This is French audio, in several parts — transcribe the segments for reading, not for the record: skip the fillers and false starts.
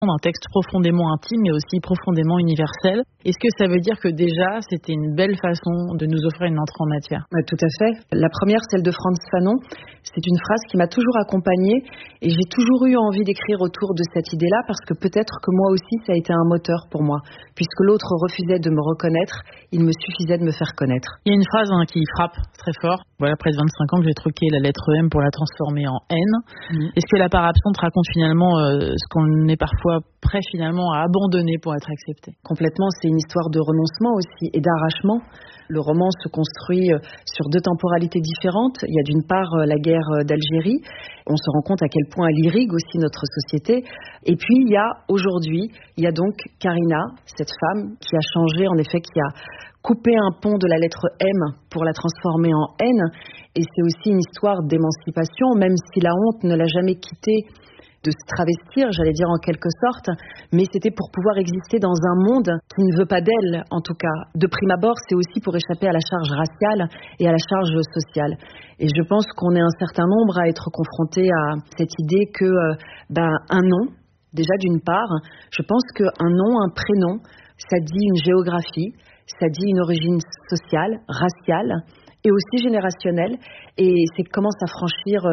un texte profondément intime mais aussi profondément universel. Est-ce que ça veut dire que déjà c'était une belle façon de nous offrir une entrée en matière? Tout à fait. La première, celle de Frantz Fanon, c'est une phrase qui m'a toujours accompagnée et j'ai toujours eu envie d'écrire autour de cette idée-là parce que peut-être que moi aussi ça a été un moteur pour moi. Puisque l'autre refusait de me reconnaître, il me suffisait de me faire connaître. Il y a une phrase qui frappe très fort. Voilà, près de 25 ans que j'ai troqué la lettre M pour la transformer en N. Est-ce que la part absente raconte finalement ce qu'on est parfois prêt finalement à abandonner pour être accepté? Complètement, c'est une histoire de renoncement aussi et d'arrachement. Le roman se construit sur deux temporalités différentes. Il y a d'une part la guerre d'Algérie. On se rend compte à quel point elle irrigue aussi notre société. Et puis il y a aujourd'hui, il y a donc Karina, cette femme qui a changé, en effet, qui a coupé un pont de la lettre M pour la transformer en N. Et c'est aussi une histoire d'émancipation, même si la honte ne l'a jamais quittée de se travestir, j'allais dire en quelque sorte, mais c'était pour pouvoir exister dans un monde qui ne veut pas d'elle, en tout cas. De prime abord, c'est aussi pour échapper à la charge raciale et à la charge sociale. Et je pense qu'on est un certain nombre à être confrontés à cette idée que un nom, déjà d'une part, je pense qu'un nom, un prénom, ça dit une géographie, ça dit une origine sociale, raciale, et aussi générationnelle, et c'est comment s'affranchir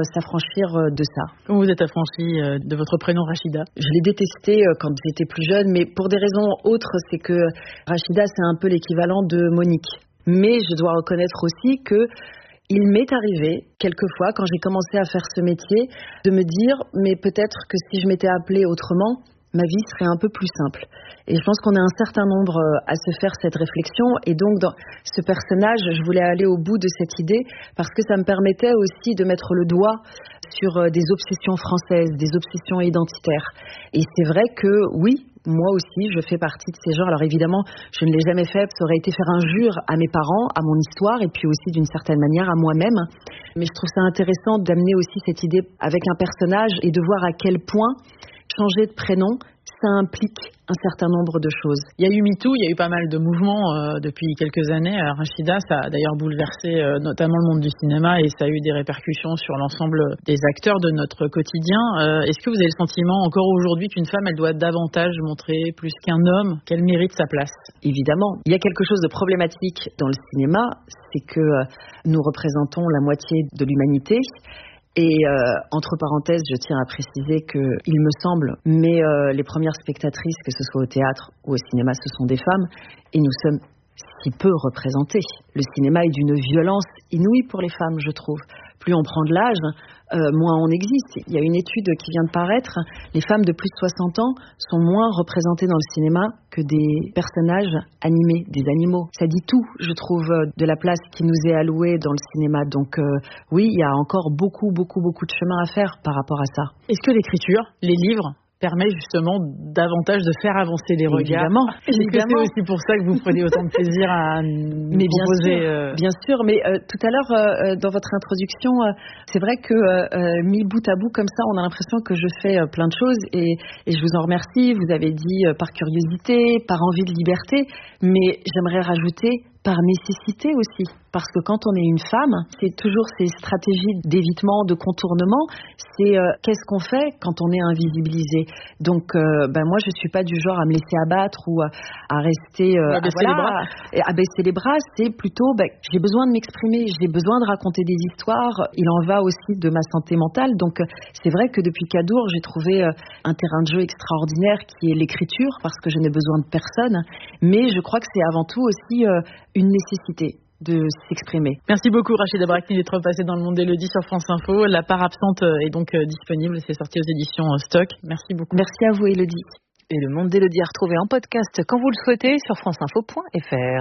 de ça. Comment vous êtes affranchie de votre prénom Rachida? Je l'ai détesté quand j'étais plus jeune, mais pour des raisons autres, c'est que Rachida, c'est un peu l'équivalent de Monique. Mais je dois reconnaître aussi que il m'est arrivé, quelquefois, quand j'ai commencé à faire ce métier, de me dire, mais peut-être que si je m'étais appelée autrement, ma vie serait un peu plus simple. Et je pense qu'on est un certain nombre à se faire cette réflexion. Et donc, dans ce personnage, je voulais aller au bout de cette idée parce que ça me permettait aussi de mettre le doigt sur des obsessions françaises, des obsessions identitaires. Et c'est vrai que, oui, moi aussi, je fais partie de ces gens. Alors évidemment, je ne l'ai jamais fait. Ça aurait été faire injure à mes parents, à mon histoire et puis aussi d'une certaine manière à moi-même. Mais je trouve ça intéressant d'amener aussi cette idée avec un personnage et de voir à quel point changer de prénom, ça implique un certain nombre de choses. Il y a eu MeToo, il y a eu pas mal de mouvements depuis quelques années. Rachida, ça a d'ailleurs bouleversé notamment le monde du cinéma et ça a eu des répercussions sur l'ensemble des acteurs de notre quotidien. Est-ce que vous avez le sentiment encore aujourd'hui qu'une femme, elle doit davantage montrer plus qu'un homme qu'elle mérite sa place? Évidemment. Il y a quelque chose de problématique dans le cinéma, c'est que nous représentons la moitié de l'humanité. Et entre parenthèses, je tiens à préciser qu'il me semble, mais les premières spectatrices, que ce soit au théâtre ou au cinéma, ce sont des femmes, et nous sommes si peu représentés. Le cinéma est d'une violence inouïe pour les femmes, je trouve. Plus on prend de l'âge, moins on existe. Il y a une étude qui vient de paraître, les femmes de plus de 60 ans sont moins représentées dans le cinéma que des personnages animés, des animaux. Ça dit tout, je trouve, de la place qui nous est allouée dans le cinéma. Donc oui, il y a encore beaucoup de chemin à faire par rapport à ça. Est-ce que l'écriture, les livres, permet justement davantage de faire avancer les regards? Est-ce que c'est aussi pour ça que vous prenez autant de plaisir à nous proposer Bien sûr, mais tout à l'heure, dans votre introduction, c'est vrai que mis bout à bout comme ça, on a l'impression que je fais plein de choses et je vous en remercie. Vous avez dit par curiosité, par envie de liberté, mais j'aimerais rajouter par nécessité aussi. Parce que quand on est une femme, c'est toujours ces stratégies d'évitement, de contournement. C'est qu'est-ce qu'on fait quand on est invisibilisé. Donc, moi, je suis pas du genre à me laisser abattre ou à rester à baisser les bras. À baisser les bras. C'est plutôt, j'ai besoin de m'exprimer, j'ai besoin de raconter des histoires. Il en va aussi de ma santé mentale. Donc, c'est vrai que depuis Cadour, j'ai trouvé un terrain de jeu extraordinaire qui est l'écriture, parce que je n'ai besoin de personne. Mais je crois que c'est avant tout aussi une nécessité de s'exprimer. Merci beaucoup Rachida Brakni d'être passée dans le monde d'Élodie sur France Info. La part absente est donc disponible, c'est sorti aux éditions Stock. Merci beaucoup. Merci à vous Élodie. Et le monde d'Élodie à retrouver en podcast quand vous le souhaitez sur franceinfo.fr.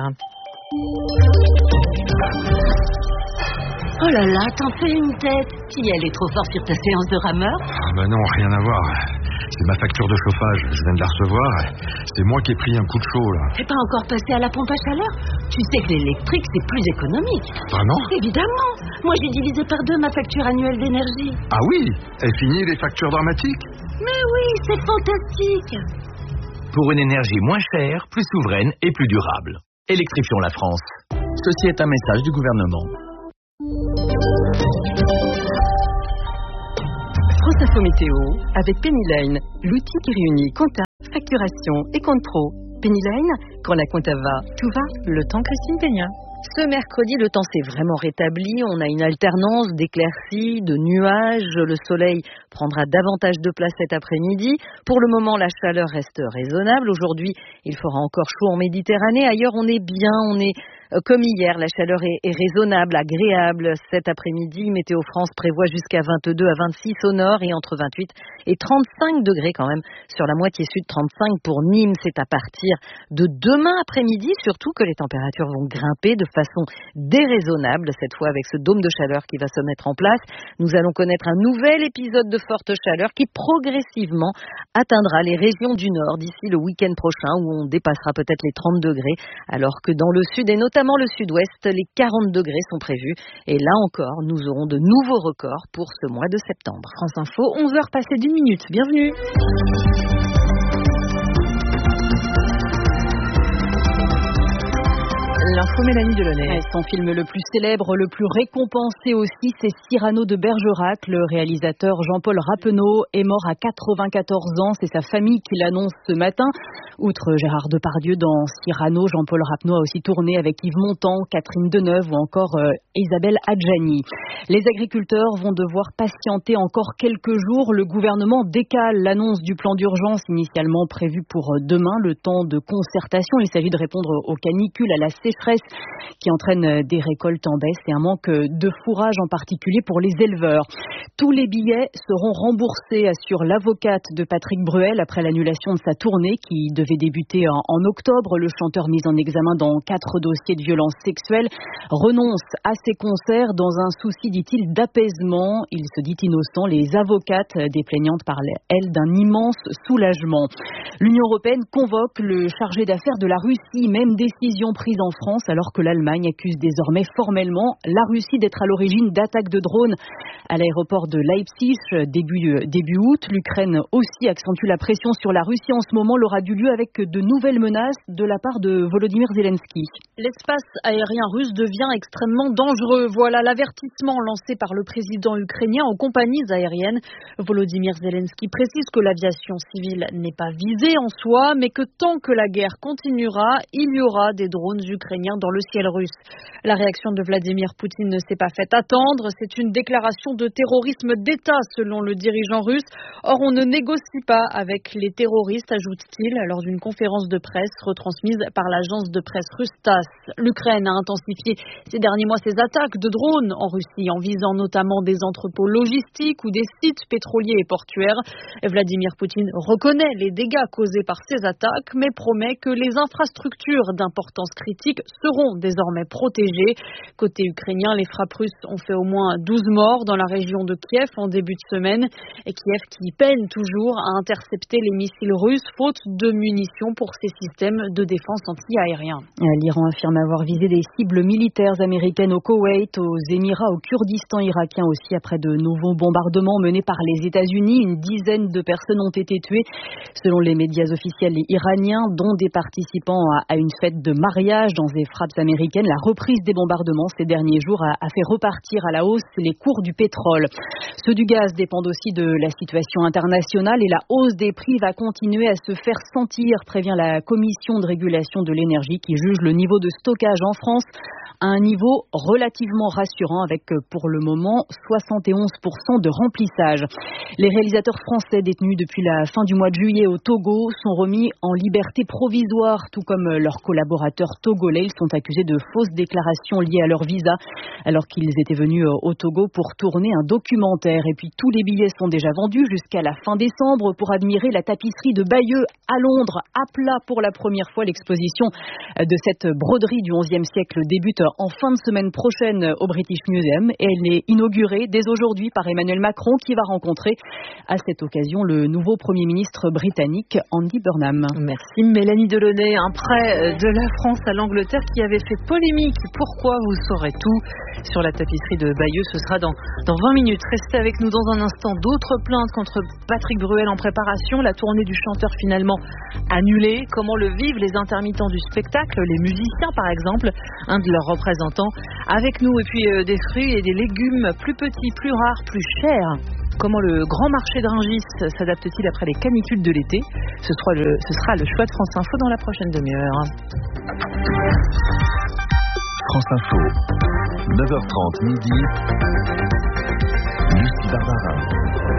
Oh là là, t'en fais une tête. Tu y allais trop fort sur ta séance de rameur? Non, rien à voir. C'est ma facture de chauffage, je viens de la recevoir. C'est moi qui ai pris un coup de chaud, là. T'es pas encore passé à la pompe à chaleur? Tu sais que l'électrique, c'est plus économique. Vraiment? Évidemment. Moi, j'ai divisé par 2 ma facture annuelle d'énergie. Ah oui? Et fini les factures dramatiques? Mais oui, c'est fantastique. Pour une énergie moins chère, plus souveraine et plus durable. Électrifions la France. Ceci est un message du gouvernement. France Info Météo avec Penny Lane, l'outil qui réunit compta, facturation et compte pro. Penny Lane, quand la compta va, tout va. Le temps, Christine Peña. Ce mercredi, le temps s'est vraiment rétabli. On a une alternance d'éclaircies, de nuages. Le soleil prendra davantage de place cet après-midi. Pour le moment, la chaleur reste raisonnable. Aujourd'hui, il fera encore chaud en Méditerranée. Ailleurs, on est bien, on est comme hier. La chaleur est raisonnable, agréable. Cet après-midi, Météo France prévoit jusqu'à 22 à 26 au nord et entre 28 et 35 degrés quand même sur la moitié sud, 35 pour Nîmes. C'est à partir de demain après-midi, surtout que les températures vont grimper de façon déraisonnable, cette fois avec ce dôme de chaleur qui va se mettre en place. Nous allons connaître un nouvel épisode de forte chaleur qui progressivement atteindra les régions du nord d'ici le week-end prochain où on dépassera peut-être les 30 degrés, alors que dans le sud et notamment le sud-ouest, les 40 degrés sont prévus. Et là encore, nous aurons de nouveaux records pour ce mois de septembre. France Info, 11h passées d'1 minute. Bienvenue. L'info Mélanie Delaunay. Son film le plus célèbre, le plus récompensé aussi, c'est Cyrano de Bergerac. Le réalisateur Jean-Paul Rappeneau est mort à 94 ans. C'est sa famille qui l'annonce ce matin. Outre Gérard Depardieu dans Cyrano, Jean-Paul Rappeneau a aussi tourné avec Yves Montand, Catherine Deneuve ou encore Isabelle Adjani. Les agriculteurs vont devoir patienter encore quelques jours. Le gouvernement décale l'annonce du plan d'urgence initialement prévu pour demain, le temps de concertation. Il s'agit de répondre aux canicules, à la sécheresse qui entraîne des récoltes en baisse et un manque de fourrage en particulier pour les éleveurs. Tous les billets seront remboursés, assure l'avocate de Patrick Bruel après l'annulation de sa tournée qui devait débuter en octobre. Le chanteur mis en examen dans 4 dossiers de violences sexuelles renonce à ses concerts dans un souci, dit-il, d'apaisement. Il se dit innocent. Les avocates des plaignantes parlent, elles, d'un immense soulagement. L'Union européenne convoque le chargé d'affaires de la Russie, même décision prise en France alors que l'Allemagne accuse désormais formellement la Russie d'être à l'origine d'attaques de drones à l'aéroport de Leipzig début août. L'Ukraine aussi accentue la pression sur la Russie en ce moment. L'aura du lieu avec de nouvelles menaces de la part de Volodymyr Zelensky. L'espace aérien russe devient extrêmement dangereux. Voilà l'avertissement lancé par le président ukrainien aux compagnies aériennes. Volodymyr Zelensky précise que l'aviation civile n'est pas visée en soi, mais que tant que la guerre continuera, il y aura des drones ukrainiens dans le ciel russe. La réaction de Vladimir Poutine ne s'est pas fait attendre. C'est une déclaration de terrorisme d'État selon le dirigeant russe. Or, on ne négocie pas avec les terroristes, ajoute-t-il lors d'une conférence de presse retransmise par l'agence de presse russe TASS. L'Ukraine a intensifié ces derniers mois ses attaques de drones en Russie en visant notamment des entrepôts logistiques ou des sites pétroliers et portuaires. Vladimir Poutine reconnaît les dégâts causés par ces attaques mais promet que les infrastructures d'importance critique seront désormais protégées. Côté ukrainien, les frappes russes ont fait au moins 12 morts dans la région de Kiev en début de semaine. Et Kiev qui peine toujours à intercepter les missiles russes faute de munitions pour ses systèmes de défense anti-aériens. L'Iran affirme avoir visé des cibles militaires américaines au Koweït, aux Émirats, au Kurdistan irakien aussi après de nouveaux bombardements menés par les États-Unis. Une dizaine de personnes ont été tuées selon les médias officiels iraniens, dont des participants à une fête de mariage dans des frappes américaines. La reprise des bombardements ces derniers jours a fait repartir à la hausse les cours du pétrole. Ceux du gaz dépendent aussi de la situation internationale et la hausse des prix va continuer à se faire sentir, prévient la Commission de régulation de l'énergie qui juge le niveau de stockage en France à un niveau relativement rassurant avec pour le moment 71% de remplissage. Les réalisateurs français détenus depuis la fin du mois de juillet au Togo sont remis en liberté provisoire, tout comme leurs collaborateurs togolais. Ils sont accusés de fausses déclarations liées à leur visa alors qu'ils étaient venus au Togo pour tourner un documentaire. Et puis tous les billets sont déjà vendus jusqu'à la fin décembre pour admirer la tapisserie de Bayeux à Londres. À plat pour la première fois, l'exposition de cette broderie du XIe siècle débute en fin de semaine prochaine au British Museum et elle est inaugurée dès aujourd'hui par Emmanuel Macron qui va rencontrer à cette occasion le nouveau Premier ministre britannique Andy Burnham. Merci Mélanie Delaunay. Un prêt de la France à l'Angleterre qui avait fait polémique. Pourquoi? Vous saurez tout sur la tapisserie de Bayeux. Ce sera dans 20 minutes. Restez avec nous dans un instant. D'autres plaintes contre Patrick Bruel en préparation. La tournée du chanteur finalement annulée. Comment le vivent les intermittents du spectacle, les musiciens par exemple, un de leurs représentants avec nous. Et puis des fruits et des légumes plus petits, plus rares, plus chers. Comment le grand marché de Rungis s'adapte-t-il après les canicules de l'été ? Ce sera le choix de France Info dans la prochaine demi-heure. France Info, 9h30 midi, Lucie Barbarin.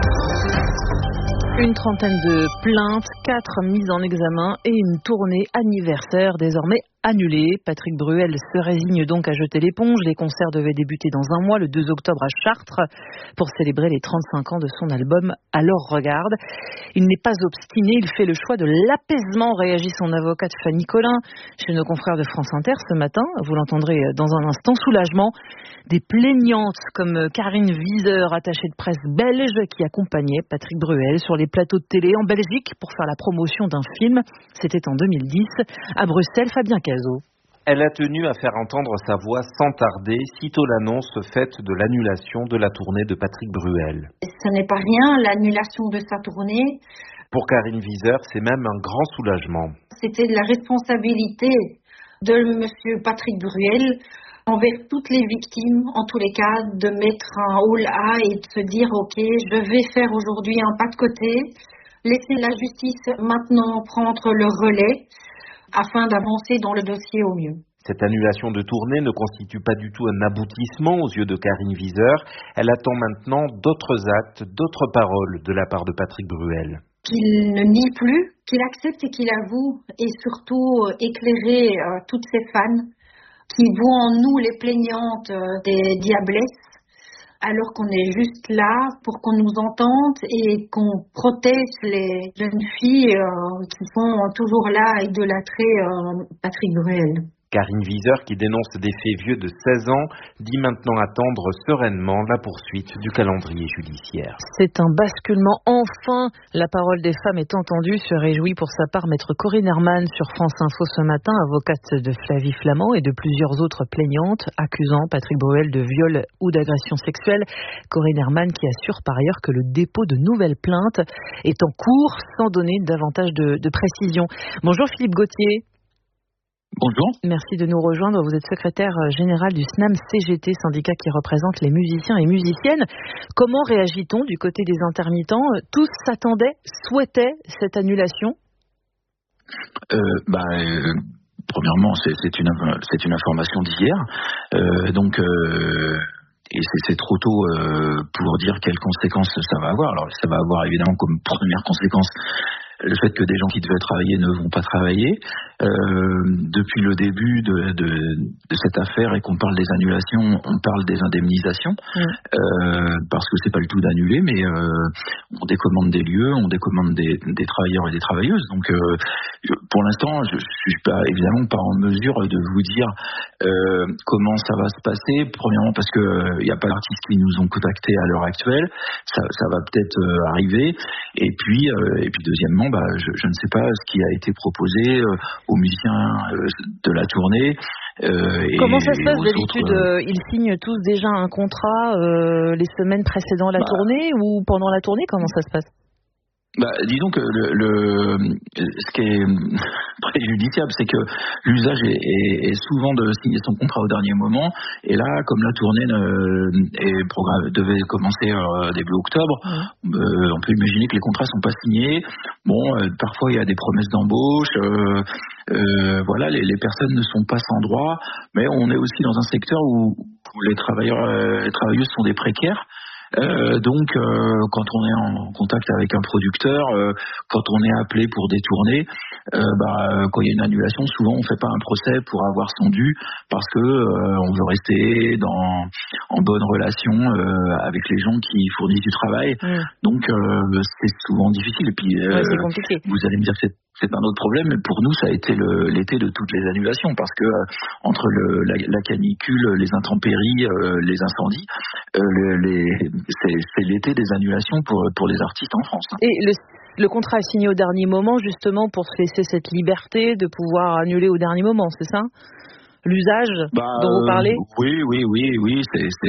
Une trentaine de plaintes, 4 mises en examen et une tournée anniversaire désormais annulée. Patrick Bruel se résigne donc à jeter l'éponge. Les concerts devaient débuter dans un mois, le 2 octobre à Chartres, pour célébrer les 35 ans de son album Alors Regarde. Il n'est pas obstiné, il fait le choix de l'apaisement, réagit son avocate Fanny Collin chez nos confrères de France Inter ce matin. Vous l'entendrez dans un instant. Soulagement des plaignantes comme Karine Wieser, attachée de presse belge, qui accompagnait Patrick Bruel sur les plateaux de télé en Belgique pour faire la promotion d'un film. C'était en 2010. À Bruxelles, Fabien Cazot. Elle a tenu à faire entendre sa voix sans tarder, sitôt l'annonce faite de l'annulation de la tournée de Patrick Bruel. Ce n'est pas rien, l'annulation de sa tournée. Pour Karine Wieser, c'est même un grand soulagement. C'était de la responsabilité de monsieur Patrick Bruel envers toutes les victimes, en tous les cas, de mettre un haut là et de se dire « Ok, je vais faire aujourd'hui un pas de côté, laisser la justice maintenant prendre le relais afin d'avancer dans le dossier au mieux ». Cette annulation de tournée ne constitue pas du tout un aboutissement aux yeux de Karine Wieser. Elle attend maintenant d'autres actes, d'autres paroles de la part de Patrick Bruel. Qu'il ne nie plus, qu'il accepte et qu'il avoue, et surtout éclairer toutes ces fans qui voient en nous les plaignantes des diablesses, alors qu'on est juste là pour qu'on nous entende et qu'on protège les jeunes filles qui sont toujours là à idolâtrer Patrick Bruel. Karine Wieser, qui dénonce des faits vieux de 16 ans, dit maintenant attendre sereinement la poursuite du calendrier judiciaire. C'est un basculement. Enfin, la parole des femmes est entendue, se réjouit pour sa part maître Corinne Herman sur France Info ce matin, avocate de Flavie Flament et de plusieurs autres plaignantes accusant Patrick Bruel de viol ou d'agression sexuelle. Corinne Herman qui assure par ailleurs que le dépôt de nouvelles plaintes est en cours sans donner davantage de précision. Bonjour Philippe Gauthier. Bonjour. Merci de nous rejoindre. Vous êtes secrétaire général du SNAM-CGT, syndicat qui représente les musiciens et musiciennes. Comment réagit-on du côté des intermittents ? Tous s'attendaient, souhaitaient cette annulation ? Premièrement, c'est une information d'hier. Et c'est trop tôt pour dire quelles conséquences ça va avoir. Alors, ça va avoir évidemment comme première conséquence le fait que des gens qui devaient travailler ne vont pas travailler. Depuis le début de cette affaire et qu'on parle des annulations, on parle des indemnisations, parce que c'est pas le tout d'annuler, mais on décommande des lieux, on décommande des travailleurs et des travailleuses. Donc, pour l'instant, je suis évidemment pas en mesure de vous dire comment ça va se passer. Premièrement, parce que il y a pas d'artistes qui nous ont contactés à l'heure actuelle. Ça va peut-être arriver. Et puis deuxièmement, je ne sais pas ce qui a été proposé aux musiciens de la tournée. Comment ça se passe d'habitude ils signent tous déjà un contrat les semaines précédant la tournée ou pendant la tournée? Comment ça se passe? Disons que ce qui est préjudiciable, c'est que l'usage est souvent de signer son contrat au dernier moment. Et là, comme la tournée devait commencer début octobre, on peut imaginer que les contrats sont pas signés. Parfois il y a des promesses d'embauche. Les personnes ne sont pas sans droit, mais on est aussi dans un secteur où les travailleurs et travailleuses sont des précaires. Donc, quand on est en contact avec un producteur, quand on est appelé pour des tournées, quand il y a une annulation, souvent on fait pas un procès pour avoir son dû parce que on veut rester en bonne relation avec les gens qui fournissent du travail. Donc, c'est souvent difficile. Et puis, c'est compliqué. Vous allez me dire que c'est un autre problème, mais pour nous, ça a été l'été de toutes les annulations, parce que entre la canicule, les intempéries, les incendies, c'est l'été des annulations pour les artistes en France. Et le contrat est signé au dernier moment, justement, pour se laisser cette liberté de pouvoir annuler au dernier moment, c'est ça ? L'usage dont vous parlez? Oui,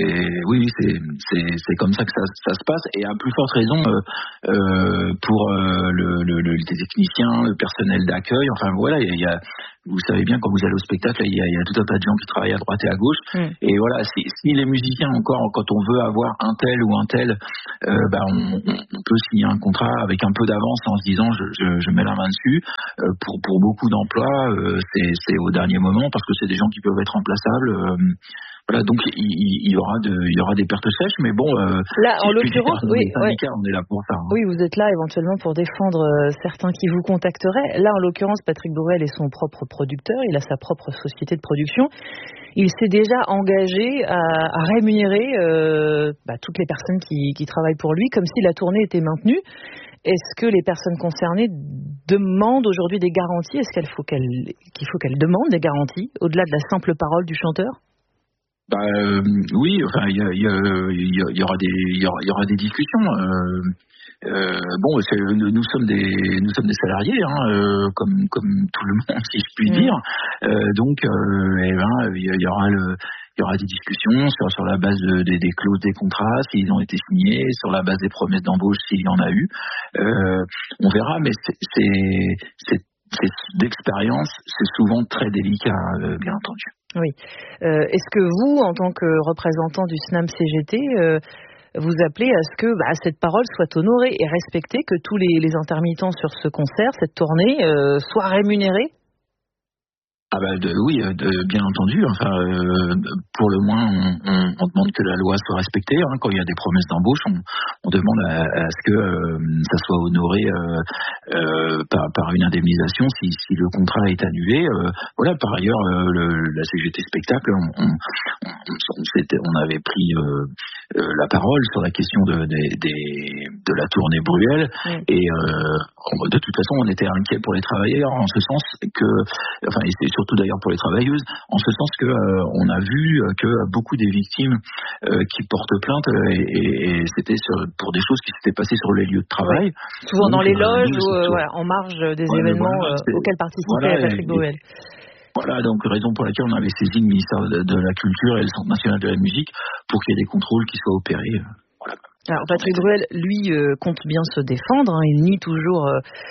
c'est comme ça que ça se passe, et à plus forte raison pour les techniciens, le personnel d'accueil. Enfin voilà, il y a vous savez bien, quand vous allez au spectacle, il y a tout un tas de gens qui travaillent à droite et à gauche. Et voilà, si les musiciens encore, quand on veut avoir un tel ou un tel, on peut signer un contrat avec un peu d'avance en se disant je mets la main dessus. Pour beaucoup d'emplois, c'est au dernier moment parce que c'est des gens qui peuvent être remplaçables. Voilà, donc il y aura des pertes sèches, mais bon. Là, en l'occurrence, on est là pour ça. Hein. Oui, vous êtes là éventuellement pour défendre certains qui vous contacteraient. Là, en l'occurrence, Patrick Bruel est son propre producteur, il a sa propre société de production. Il s'est déjà engagé à rémunérer toutes les personnes qui travaillent pour lui, comme si la tournée était maintenue. Est-ce que les personnes concernées demandent aujourd'hui des garanties ? Est-ce qu'il faut qu'elles demandent des garanties au-delà de la simple parole du chanteur ? Oui, enfin, il y aura des discussions. Nous sommes des salariés, hein, comme tout le monde, si je puis dire. Donc, il y aura des discussions sur la base des clauses des contrats, s'ils ont été signés, sur la base des promesses d'embauche, s'il y en a eu. On verra, mais c'est d'expérience, c'est souvent très délicat, bien entendu. Oui. Est-ce que vous, en tant que représentant du SNAM-CGT, vous appelez à ce que cette parole soit honorée et respectée, que tous les intermittents sur ce concert, cette tournée, soient rémunérés ? Oui, bien entendu. Enfin, pour le moins, on demande que la loi soit respectée. Hein. Quand il y a des promesses d'embauche, on demande à ce que ça soit honoré par une indemnisation si le contrat est annulé. Voilà. Par ailleurs, la CGT Spectacle, on avait pris la parole sur la question de la tournée Bruel, et de toute façon, on était inquiets pour les travailleurs, en ce sens que, enfin, et surtout d'ailleurs pour les travailleuses, en ce sens que on a vu que beaucoup des victimes qui portent plainte et c'était pour des choses qui s'étaient passées sur les lieux de travail. Souvent dans les loges ou en marge des événements auxquels participait Patrick Bruel. Voilà, donc raison pour laquelle on avait saisi le ministère de la Culture et le Centre National de la Musique pour qu'il y ait des contrôles qui soient opérés. Voilà. Alors Patrick Bruel, lui, compte bien se défendre. Il nie toujours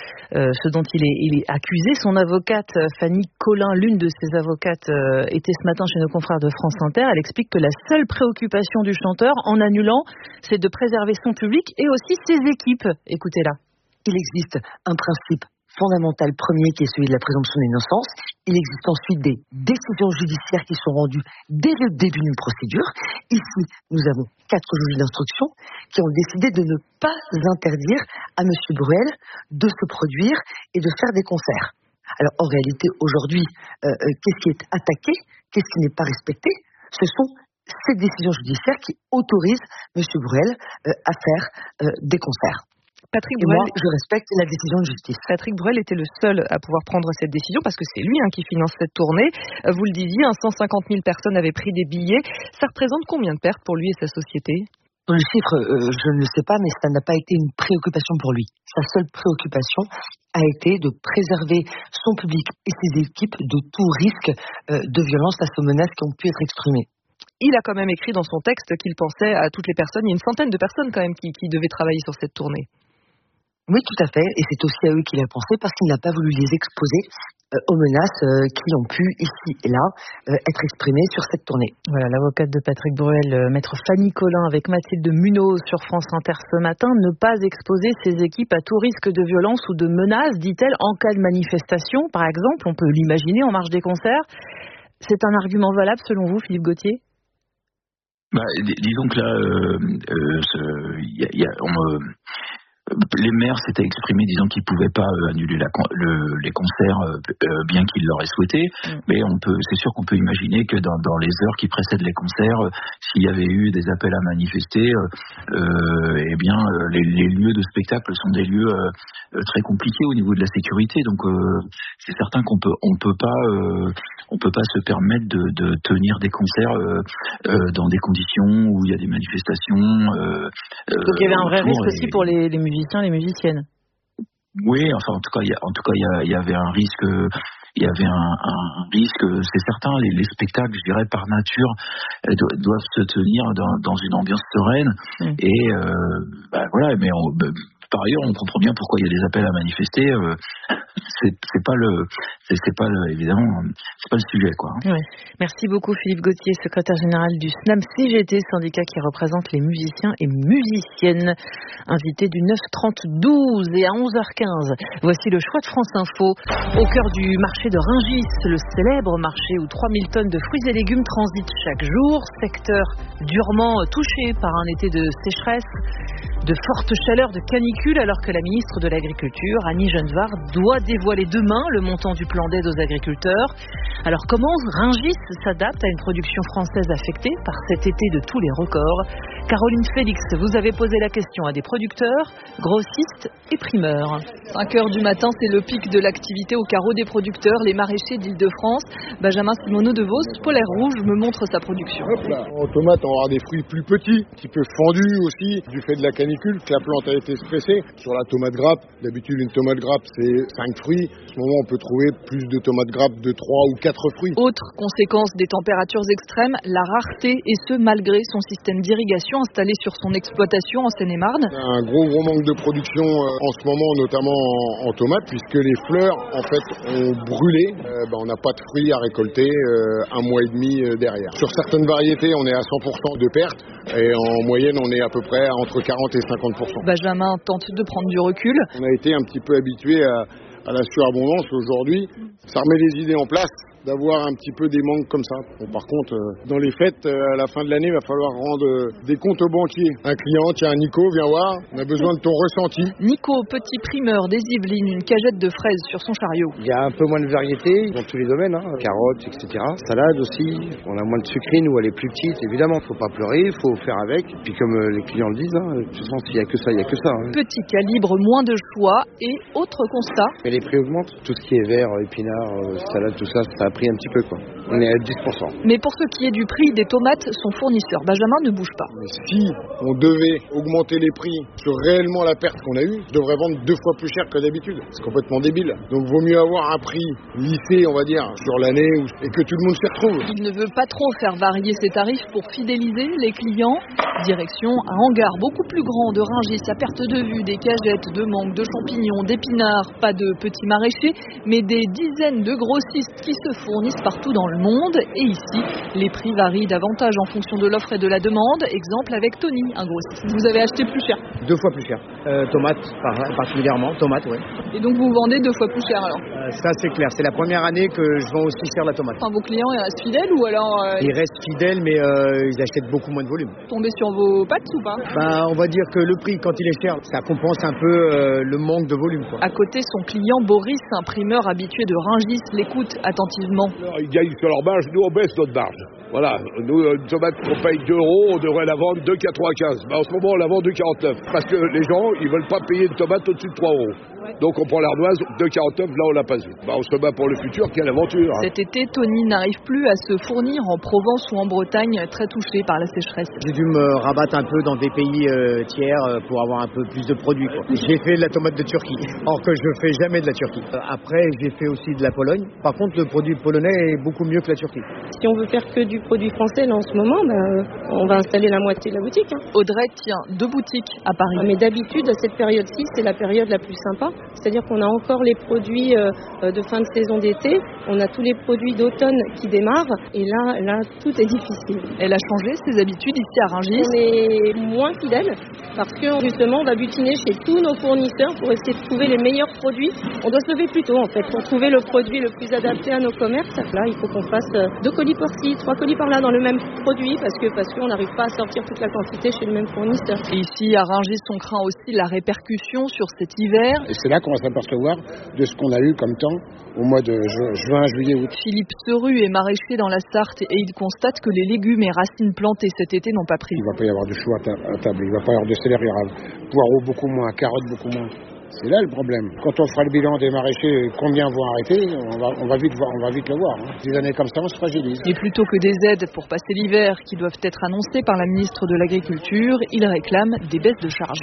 ce dont il est accusé. Son avocate, Fanny Collin, l'une de ses avocates, était ce matin chez nos confrères de France Inter. Elle explique que la seule préoccupation du chanteur, en annulant, c'est de préserver son public et aussi ses équipes. Écoutez-la. Il existe un principe fondamental premier qui est celui de la présomption d'innocence. Il existe ensuite des décisions judiciaires qui sont rendues dès le début d'une procédure. Ici, nous avons 4 juges d'instruction qui ont décidé de ne pas interdire à M. Bruel de se produire et de faire des concerts. Alors, en réalité, aujourd'hui, qu'est-ce qui est attaqué ? Qu'est-ce qui n'est pas respecté ? Ce sont ces décisions judiciaires qui autorisent M. Bruel à faire des concerts. Patrick Bruel, moi, je respecte la décision de justice. Patrick Bruel était le seul à pouvoir prendre cette décision parce que c'est lui qui finance cette tournée. Vous le disiez, 150 000 personnes avaient pris des billets. Ça représente combien de pertes pour lui et sa société ? Le chiffre, je ne le sais pas, mais ça n'a pas été une préoccupation pour lui. Sa seule préoccupation a été de préserver son public et ses équipes de tout risque de violence face aux menaces qui ont pu être exprimées. Il a quand même écrit dans son texte qu'il pensait à toutes les personnes. Il y a une centaine de personnes quand même qui devaient travailler sur cette tournée. Oui, tout à fait. Et c'est aussi à eux qu'il a pensé parce qu'il n'a pas voulu les exposer aux menaces qui ont pu, ici et là, être exprimées sur cette tournée. Voilà, l'avocate de Patrick Bruel, maître Fanny Collin, avec Mathilde Munoz sur France Inter ce matin. Ne pas exposer ses équipes à tout risque de violence ou de menace, dit-elle, en cas de manifestation, par exemple. On peut l'imaginer en marge des concerts. C'est un argument valable selon vous, Philippe Gauthier ? Disons que là, les maires s'étaient exprimés disant qu'ils ne pouvaient pas annuler les concerts bien qu'ils l'auraient souhaité, mais c'est sûr qu'on peut imaginer que dans les heures qui précèdent les concerts, s'il y avait eu des appels à manifester, les lieux de spectacle sont des lieux très compliqués au niveau de la sécurité, donc c'est certain qu'on peut pas se permettre de tenir des concerts dans des conditions où il y a des manifestations. Donc il y avait un vrai risque aussi pour les musiciens, les musiciennes. Oui, enfin en tout cas il y avait un risque. Il y avait un risque, c'est certain. Les spectacles, je dirais par nature, doivent se tenir dans une ambiance sereine. Et voilà. Mais par ailleurs, on comprend bien pourquoi il y a des appels à manifester. C'est c'est pas évidemment, c'est pas le sujet, quoi. Ouais. Merci beaucoup Philippe Gauthier, secrétaire général du SNAM-CGT, syndicat qui représente les musiciens et musiciennes. Invité du 9-30-12 et à 11h15. Voici le choix de France Info. Au cœur du marché de Rungis, le célèbre marché où 3000 tonnes de fruits et légumes transitent chaque jour. Secteur durement touché par un été de sécheresse, de fortes chaleurs, de canicule, alors que la ministre de l'Agriculture, Annie Genevard, doit dévoiler demain le montant du plan d'aide aux agriculteurs. Alors comment Rungis s'adapte à une production française affectée par cet été de tous les records? Caroline Félix, vous avez posé la question à des producteurs, grossistes et primeurs. 5h du matin, c'est le pic de l'activité au carreau des producteurs, les maraîchers d'Île-de-France. Benjamin Simoneau de Vos, Polaire Rouge, me montre sa production. Hop là. En tomate, on aura des fruits plus petits, un petit peu fendus aussi, du fait de la canicule, que la plante a été stressée. Sur la tomate grappe, d'habitude une tomate grappe c'est 5 fruits. En ce moment, on peut trouver plus de tomates grappes de 3 ou 4 fruits. Autre conséquence des températures extrêmes, la rareté, et ce malgré son système d'irrigation installé sur son exploitation en Seine-et-Marne. Un gros manque de production en ce moment, notamment en tomates, puisque les fleurs en fait ont brûlé. On n'a pas de fruits à récolter un mois et demi derrière. Sur certaines variétés, on est à 100% de perte et en moyenne, on est à peu près entre 40 et 50%. Benjamin tente de prendre du recul. On a été un petit peu habitué à la surabondance. Aujourd'hui, ça remet les idées en place d'avoir un petit peu des manques comme ça. Bon, par contre, dans les fêtes, à la fin de l'année, il va falloir rendre des comptes aux banquiers. Un client, tiens, Nico, viens voir, on a besoin de ton ressenti. Nico, petit primeur des Yvelines, une cagette de fraises sur son chariot. Il y a un peu moins de variété dans tous les domaines, carottes, etc. Salade aussi, on a moins de sucrine où elle est plus petite. Évidemment, il ne faut pas pleurer, il faut faire avec. Puis comme les clients le disent, de toute façon, s'il n'y a que ça, il n'y a que ça. Petit calibre, moins de choix et autre constat. Et les prix augmentent. Tout ce qui est vert, épinards, salade, tout ça, ça a pris un petit peu, quoi. On est à 10%. Mais pour ce qui est du prix des tomates, son fournisseur Benjamin ne bouge pas. Mais si on devait augmenter les prix sur réellement la perte qu'on a eue, je devrais vendre 2 fois plus cher que d'habitude. C'est complètement débile. Donc vaut mieux avoir un prix lissé, on va dire, sur l'année et que tout le monde s'y retrouve. Il ne veut pas trop faire varier ses tarifs pour fidéliser les clients. Direction un hangar beaucoup plus grand de Rungis à perte de vue, des cagettes, de mangue, de champignons, d'épinards, pas de petits maraîchers, mais des dizaines de grossistes qui se fournissent partout dans le monde. Et ici, les prix varient davantage en fonction de l'offre et de la demande. Exemple avec Tony, un grossiste. Vous avez acheté plus cher? 2 fois plus cher. Tomates, particulièrement. Tomates, oui. Et donc vous vendez 2 fois plus cher alors? Ça c'est clair. C'est la première année que je vends aussi cher la tomate. Enfin, vos clients, ils restent fidèles ou alors Ils restent fidèles, mais ils achètent beaucoup moins de volume. Tombez sur vos pattes ou pas? On va dire que le prix, quand il est cher, ça compense un peu le manque de volume, quoi. À côté, son client Boris, un primeur habitué de Rungis, l'écoute attentivement. Alors, ils gagnent sur leur marge, nous on baisse notre marge. Voilà, nous, une tomate qu'on paye 2 €, on devrait la vendre 2,95 €. En ce moment, on la vend 2,49 €. Parce que les gens, ils veulent pas payer une tomate au-dessus de 3 €. Donc on prend l'ardoise, 2,49 €, là on l'a pas vu. On se bat pour le futur, quelle aventure. Cet été, Tony n'arrive plus à se fournir en Provence ou en Bretagne, très touché par la sécheresse. J'ai dû me rabattre un peu dans des pays tiers pour avoir un peu plus de produits, quoi. J'ai fait de la tomate de Turquie, or que je fais jamais de la Turquie. Après, j'ai fait aussi de la Pologne. Par contre, le produit polonais est beaucoup mieux que la Turquie. Si on veut faire que du produit français, là, en ce moment, on va installer la moitié de la boutique. Audrey tient 2 boutiques à Paris. Mais d'habitude, à cette période-ci, c'est la période la plus sympa. C'est-à-dire qu'on a encore les produits de fin de saison d'été, on a tous les produits d'automne qui démarrent, et là, tout est difficile. Elle a changé ses habitudes ici à Rungis. On est moins fidèles, parce que justement, on va butiner chez tous nos fournisseurs pour essayer de trouver les meilleurs produits. On doit se lever plus tôt, en fait, pour trouver le produit le plus adapté à nos commerces. Là, il faut qu'on fasse 2 colis par-ci, 3 colis par-là dans le même produit, parce qu'on n'arrive pas à sortir toute la quantité chez le même fournisseur. Et ici, à Rungis, on craint aussi la répercussion sur cet hiver. Et c'est là qu'on va s'apercevoir de ce qu'on a eu comme temps au mois de juin, juillet, août. Philippe Seru est maraîcher dans la Sarthe et il constate que les légumes et racines plantées cet été n'ont pas pris. Il ne va pas y avoir de choux à table, il ne va pas y avoir de céleri rave, poireaux beaucoup moins, carottes beaucoup moins. C'est là le problème. Quand on fera le bilan des maraîchers, combien vont arrêter, on va vite le voir. Des années comme ça, on se fragilise. Et plutôt que des aides pour passer l'hiver qui doivent être annoncées par la ministre de l'Agriculture, il réclame des baisses de charges.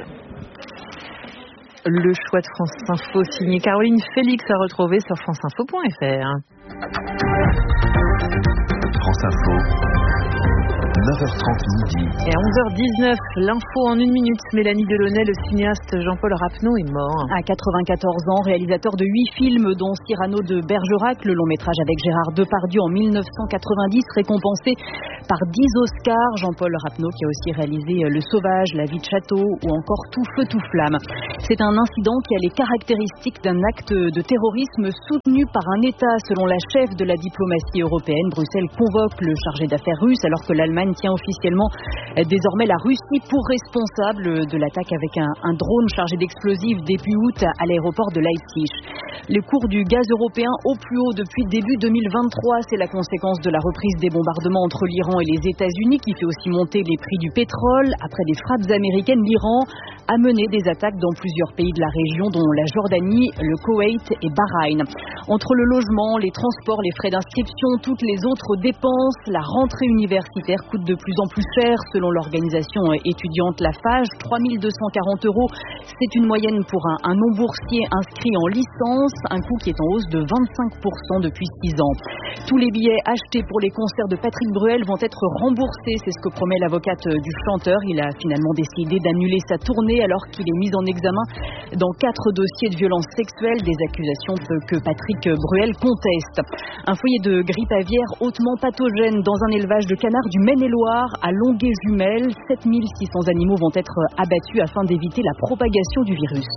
Le choix de France Info signé Caroline Félix à retrouver sur franceinfo.fr. France Info. 9h30 midi. Et à 11h19, l'info en 1 minute. Mélanie Delaunay, le cinéaste Jean-Paul Rappeneau est mort. À 94 ans, réalisateur de 8 films, dont Cyrano de Bergerac, le long métrage avec Gérard Depardieu en 1990, récompensé par 10 Oscars. Jean-Paul Rappeneau qui a aussi réalisé Le Sauvage, La vie de château ou encore Tout feu, tout flamme. C'est un incident qui a les caractéristiques d'un acte de terrorisme soutenu par un État, selon la chef de la diplomatie européenne. Bruxelles convoque le chargé d'affaires russe alors que l'Allemagne tient officiellement désormais la Russie pour responsable de l'attaque avec un drone chargé d'explosifs début août à l'aéroport de Leipzig. Les cours du gaz européen au plus haut depuis début 2023, c'est la conséquence de la reprise des bombardements entre l'Iran et les États-Unis qui fait aussi monter les prix du pétrole. Après des frappes américaines, l'Iran a mené des attaques dans plusieurs pays de la région, dont la Jordanie, le Koweït et Bahreïn. Entre le logement, les transports, les frais d'inscription, toutes les autres dépenses, la rentrée universitaire coûte de plus en plus cher selon l'organisation étudiante Lafarge. 3 240 €, c'est une moyenne pour un non-boursier inscrit en licence, un coût qui est en hausse de 25% depuis 6 ans. Tous les billets achetés pour les concerts de Patrick Bruel vont être remboursés, c'est ce que promet l'avocate du chanteur. Il a finalement décidé d'annuler sa tournée alors qu'il est mis en examen dans 4 dossiers de violences sexuelles, des accusations que Patrick Bruel conteste. Un foyer de grippe aviaire hautement pathogène dans un élevage de canards du Maine-et-Loire à Longuet-Jumelles. 7600 animaux vont être abattus afin d'éviter la propagation du virus.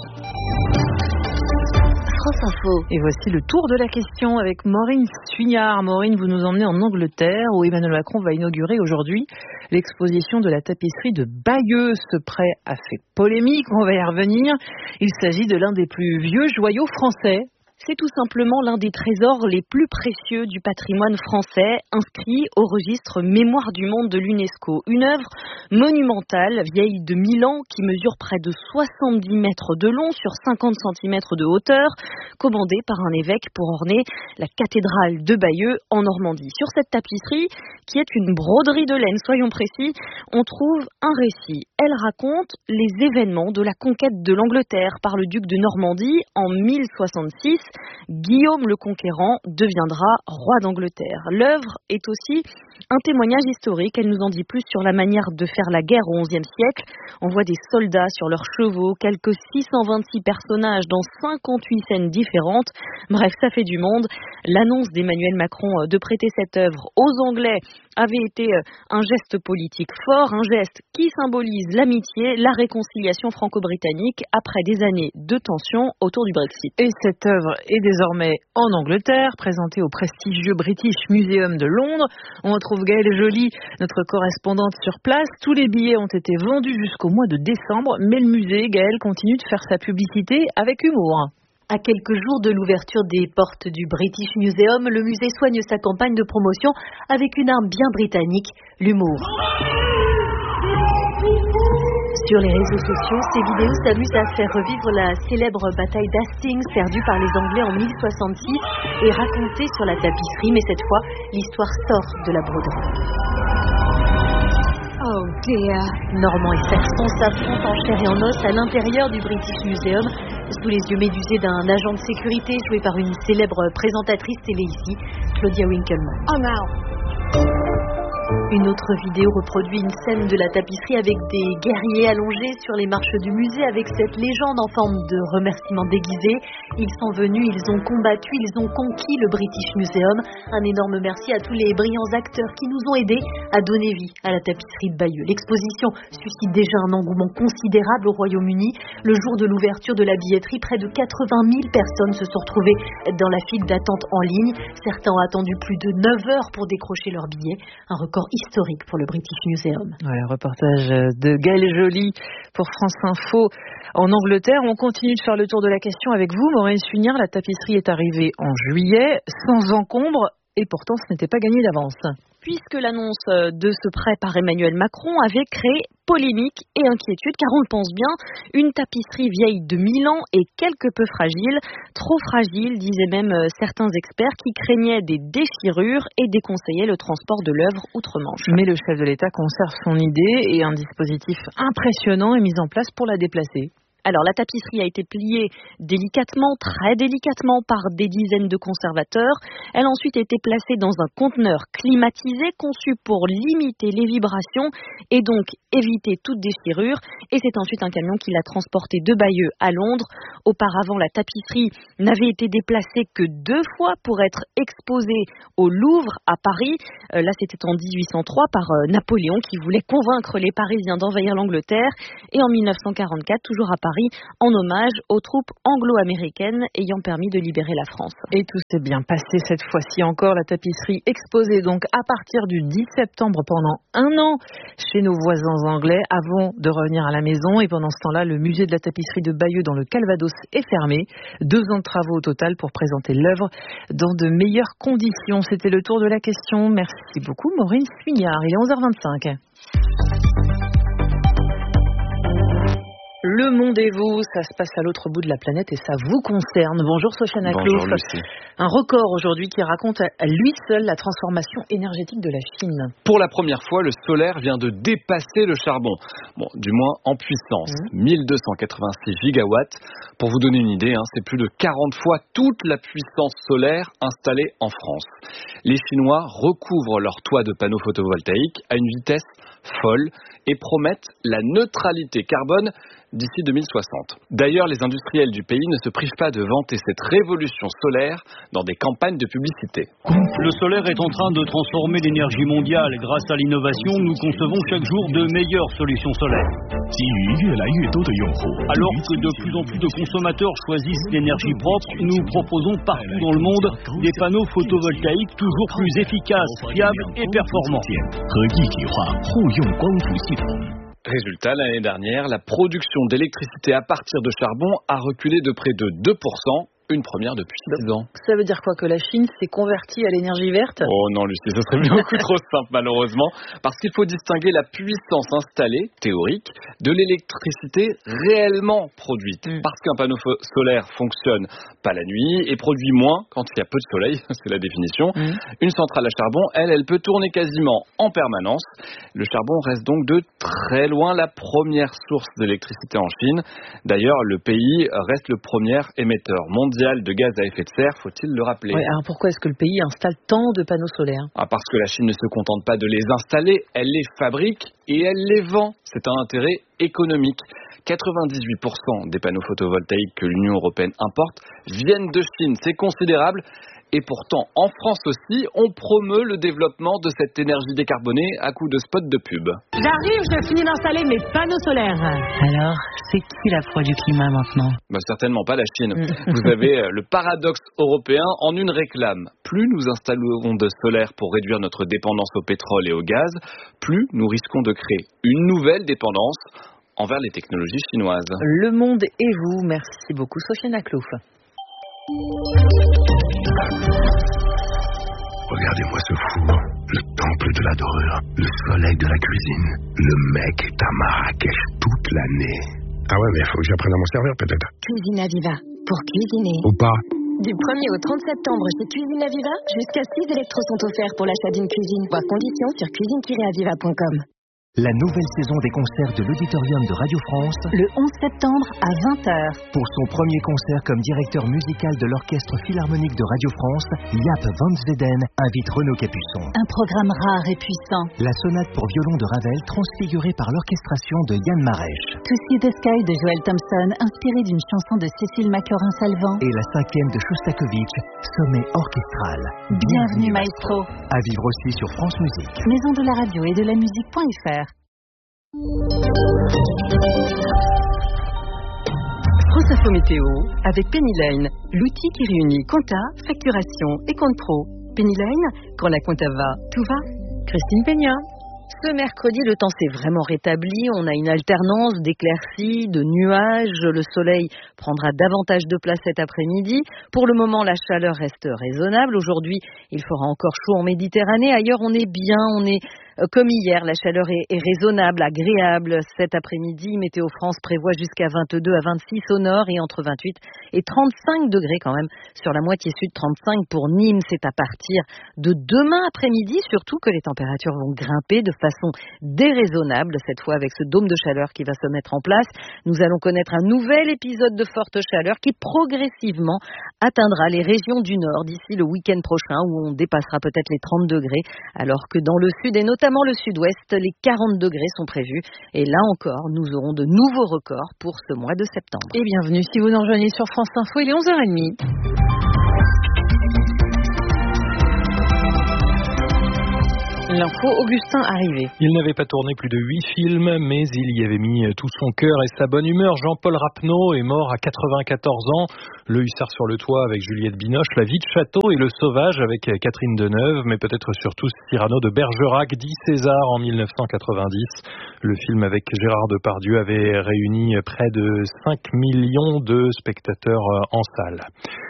France Info. Et voici le tour de la question avec Maureen Suignard. Maureen, vous nous emmenez en Angleterre où Emmanuel Macron va inaugurer aujourd'hui l'exposition de la tapisserie de Bayeux. Ce prêt a fait polémique, on va y revenir. Il s'agit de l'un des plus vieux joyaux français. C'est tout simplement l'un des trésors les plus précieux du patrimoine français, inscrit au registre Mémoire du monde de l'UNESCO. Une œuvre monumentale, vieille de 1000 ans, qui mesure près de 70 mètres de long sur 50 cm de hauteur, commandée par un évêque pour orner la cathédrale de Bayeux en Normandie. Sur cette tapisserie, qui est une broderie de laine, soyons précis, on trouve un récit. Elle raconte les événements de la conquête de l'Angleterre par le duc de Normandie en 1066. Guillaume le Conquérant deviendra roi d'Angleterre. L'œuvre est aussi un témoignage historique. Elle nous en dit plus sur la manière de faire la guerre au XIe siècle. On voit des soldats sur leurs chevaux, quelques 626 personnages dans 58 scènes différentes. Bref, ça fait du monde. L'annonce d'Emmanuel Macron de prêter cette œuvre aux Anglais avait été un geste politique fort, un geste qui symbolise l'amitié, la réconciliation franco-britannique après des années de tension autour du Brexit. Et cette œuvre est désormais en Angleterre, présentée au prestigieux British Museum de Londres. On retrouve Gaëlle Joly, notre correspondante sur place. Tous les billets ont été vendus jusqu'au mois de décembre, mais le musée, Gaëlle, continue de faire sa publicité avec humour. À quelques jours de l'ouverture des portes du British Museum, le musée soigne sa campagne de promotion avec une arme bien britannique, l'humour. Sur les réseaux sociaux, ces vidéos s'amusent à faire revivre la célèbre bataille d'Hastings perdue par les Anglais en 1066 et racontée sur la tapisserie, mais cette fois, l'histoire sort de la broderie. Oh dear. Normand et Saxon s'affrontent en chair et en os à l'intérieur du British Museum, sous les yeux médusés d'un agent de sécurité joué par une célèbre présentatrice télé ici, Claudia Winkleman. Oh no. Une autre vidéo reproduit une scène de la tapisserie avec des guerriers allongés sur les marches du musée avec cette légende en forme de remerciement déguisé. Ils sont venus, ils ont combattu, ils ont conquis le British Museum. Un énorme merci à tous les brillants acteurs qui nous ont aidés à donner vie à la tapisserie de Bayeux. L'exposition suscite déjà un engouement considérable au Royaume-Uni. Le jour de l'ouverture de la billetterie, près de 80 000 personnes se sont retrouvées dans la file d'attente en ligne. Certains ont attendu plus de 9 heures pour décrocher leur billet. Un record historique pour le British Museum. Ouais, reportage de Gaëlle Joly pour France Info. En Angleterre, on continue de faire le tour de la question avec vous, Maureen Suignard. La tapisserie est arrivée en juillet, sans encombre, et pourtant ce n'était pas gagné d'avance. Puisque l'annonce de ce prêt par Emmanuel Macron avait créé polémique et inquiétude, car on le pense bien, une tapisserie vieille de 1000 ans et quelque peu fragile, trop fragile, disaient même certains experts qui craignaient des déchirures et déconseillaient le transport de l'œuvre outre-Manche. Mais le chef de l'État conserve son idée et un dispositif impressionnant est mis en place pour la déplacer. Alors la tapisserie a été pliée délicatement, très délicatement par des dizaines de conservateurs. Elle a ensuite été placée dans un conteneur climatisé conçu pour limiter les vibrations et donc éviter toute déchirure. Et c'est ensuite un camion qui l'a transportée de Bayeux à Londres. Auparavant, la tapisserie n'avait été déplacée que 2 fois pour être exposée au Louvre à Paris. Là, c'était en 1803 par Napoléon qui voulait convaincre les Parisiens d'envahir l'Angleterre. Et en 1944, toujours à Paris, en hommage aux troupes anglo-américaines ayant permis de libérer la France. Et tout s'est bien passé cette fois-ci encore. La tapisserie exposée donc à partir du 10 septembre pendant 1 an chez nos voisins anglais avant de revenir à la maison. Et pendant ce temps-là, le musée de la tapisserie de Bayeux dans le Calvados est fermé. 2 ans de travaux au total pour présenter l'œuvre dans de meilleures conditions. C'était le tour de la question. Merci beaucoup Maureen Suignard. Il est 11h25. Le monde et vous, ça se passe à l'autre bout de la planète et ça vous concerne. Bonjour Sofiane Aklouf. Bonjour Lucie. Un record aujourd'hui qui raconte à lui seul la transformation énergétique de la Chine. Pour la première fois, le solaire vient de dépasser le charbon. Bon, du moins en puissance. 1286 gigawatts. Pour vous donner une idée, c'est plus de 40 fois toute la puissance solaire installée en France. Les Chinois recouvrent leur toit de panneaux photovoltaïques à une vitesse folle et promettent la neutralité carbone d'ici 2060. D'ailleurs, les industriels du pays ne se privent pas de vanter cette révolution solaire dans des campagnes de publicité. Le solaire est en train de transformer l'énergie mondiale. Grâce à l'innovation, nous concevons chaque jour de meilleures solutions solaires. Alors que de plus en plus de consommateurs choisissent l'énergie propre, nous proposons partout dans le monde des panneaux photovoltaïques toujours plus efficaces, fiables et performants. Résultat, l'année dernière, la production d'électricité à partir de charbon a reculé de près de 2%. Une première depuis 6 ans. Ça veut dire quoi? Que la Chine s'est convertie à l'énergie verte? Oh non Lucie, ce serait beaucoup trop simple malheureusement. Parce qu'il faut distinguer la puissance installée, théorique, de l'électricité réellement produite. Parce qu'un panneau solaire fonctionne pas la nuit et produit moins quand il y a peu de soleil, c'est la définition. Une centrale à charbon, elle peut tourner quasiment en permanence. Le charbon reste donc de très loin la première source d'électricité en Chine. D'ailleurs, le pays reste le premier émetteur mondial de gaz à effet de serre, faut-il le rappeler. Oui, alors pourquoi est-ce que le pays installe tant de panneaux solaires? Parce que la Chine ne se contente pas de les installer, elle les fabrique et elle les vend. C'est un intérêt économique. 98% des panneaux photovoltaïques que l'Union européenne importe viennent de Chine. C'est considérable. Et pourtant, en France aussi, on promeut le développement de cette énergie décarbonée à coups de spots de pub. J'arrive, je finis d'installer mes panneaux solaires. Alors, c'est qui la proie du climat maintenant? Certainement pas la Chine. Vous avez le paradoxe européen en une réclame. Plus nous installons de solaire pour réduire notre dépendance au pétrole et au gaz, plus nous risquons de créer une nouvelle dépendance envers les technologies chinoises. Le monde et vous, merci beaucoup Sofiane Aklouf. Regardez-moi ce four, le temple de la dorure, le soleil de la cuisine. Le mec est à Marrakech toute l'année. Ah ouais, mais il faut que j'apprenne à m'en servir peut-être. Cuisine Aviva, pour cuisiner. Ou pas. Du 1er au 30 septembre chez Cuisine Aviva, jusqu'à 6 électros sont offerts pour l'achat d'une cuisine. Voir conditions sur cuisine-aviva.com. La nouvelle saison des concerts de l'Auditorium de Radio France, le 11 septembre à 20h. Pour son premier concert comme directeur musical de l'Orchestre Philharmonique de Radio France, Jaap van Zweden invite Renaud Capuçon. Un programme rare et puissant. La sonate pour violon de Ravel, transfigurée par l'orchestration de Yann Marèche. To See the Sky de Joël Thompson, inspiré d'une chanson de Cécile Macorin-Salvant. Et la 5e de Shostakovich, Sommet orchestral. Bienvenue maestro. À vivre aussi sur France Musique. Maison de la radio et de la musique.fr. France Info Météo avec Penny Lane, l'outil qui réunit compta, facturation et compte pro. Penny Lane, quand la compta va, tout va. Christine Peña. Ce mercredi, le temps s'est vraiment rétabli. On a une alternance d'éclaircies, de nuages. Le soleil prendra davantage de place cet après-midi. Pour le moment, la chaleur reste raisonnable. Aujourd'hui, il fera encore chaud en Méditerranée. Ailleurs, on est bien. On est Comme hier, la chaleur est raisonnable, agréable. Cet après-midi, Météo France prévoit jusqu'à 22 à 26 au nord et entre 28 et 35 degrés quand même sur la moitié sud, 35 pour Nîmes. C'est à partir de demain après-midi, surtout que les températures vont grimper de façon déraisonnable, cette fois avec ce dôme de chaleur qui va se mettre en place. Nous allons connaître un nouvel épisode de forte chaleur qui progressivement atteindra les régions du nord d'ici le week-end prochain où on dépassera peut-être les 30 degrés alors que dans le sud et notamment le sud-ouest, les 40 degrés sont prévus. Et là encore, nous aurons de nouveaux records pour ce mois de septembre. Et bienvenue si vous nous rejoignez sur France Info, il est 11h30. L'info, Augustin arrivé. Il n'avait pas tourné plus de 8 films, mais il y avait mis tout son cœur et sa bonne humeur. Jean-Paul Rappeneau est mort à 94 ans. Le Hussard sur le toit avec Juliette Binoche, La vie de château et Le Sauvage avec Catherine Deneuve, mais peut-être surtout Cyrano de Bergerac, dit César en 1990. Le film avec Gérard Depardieu avait réuni près de 5 millions de spectateurs en salle.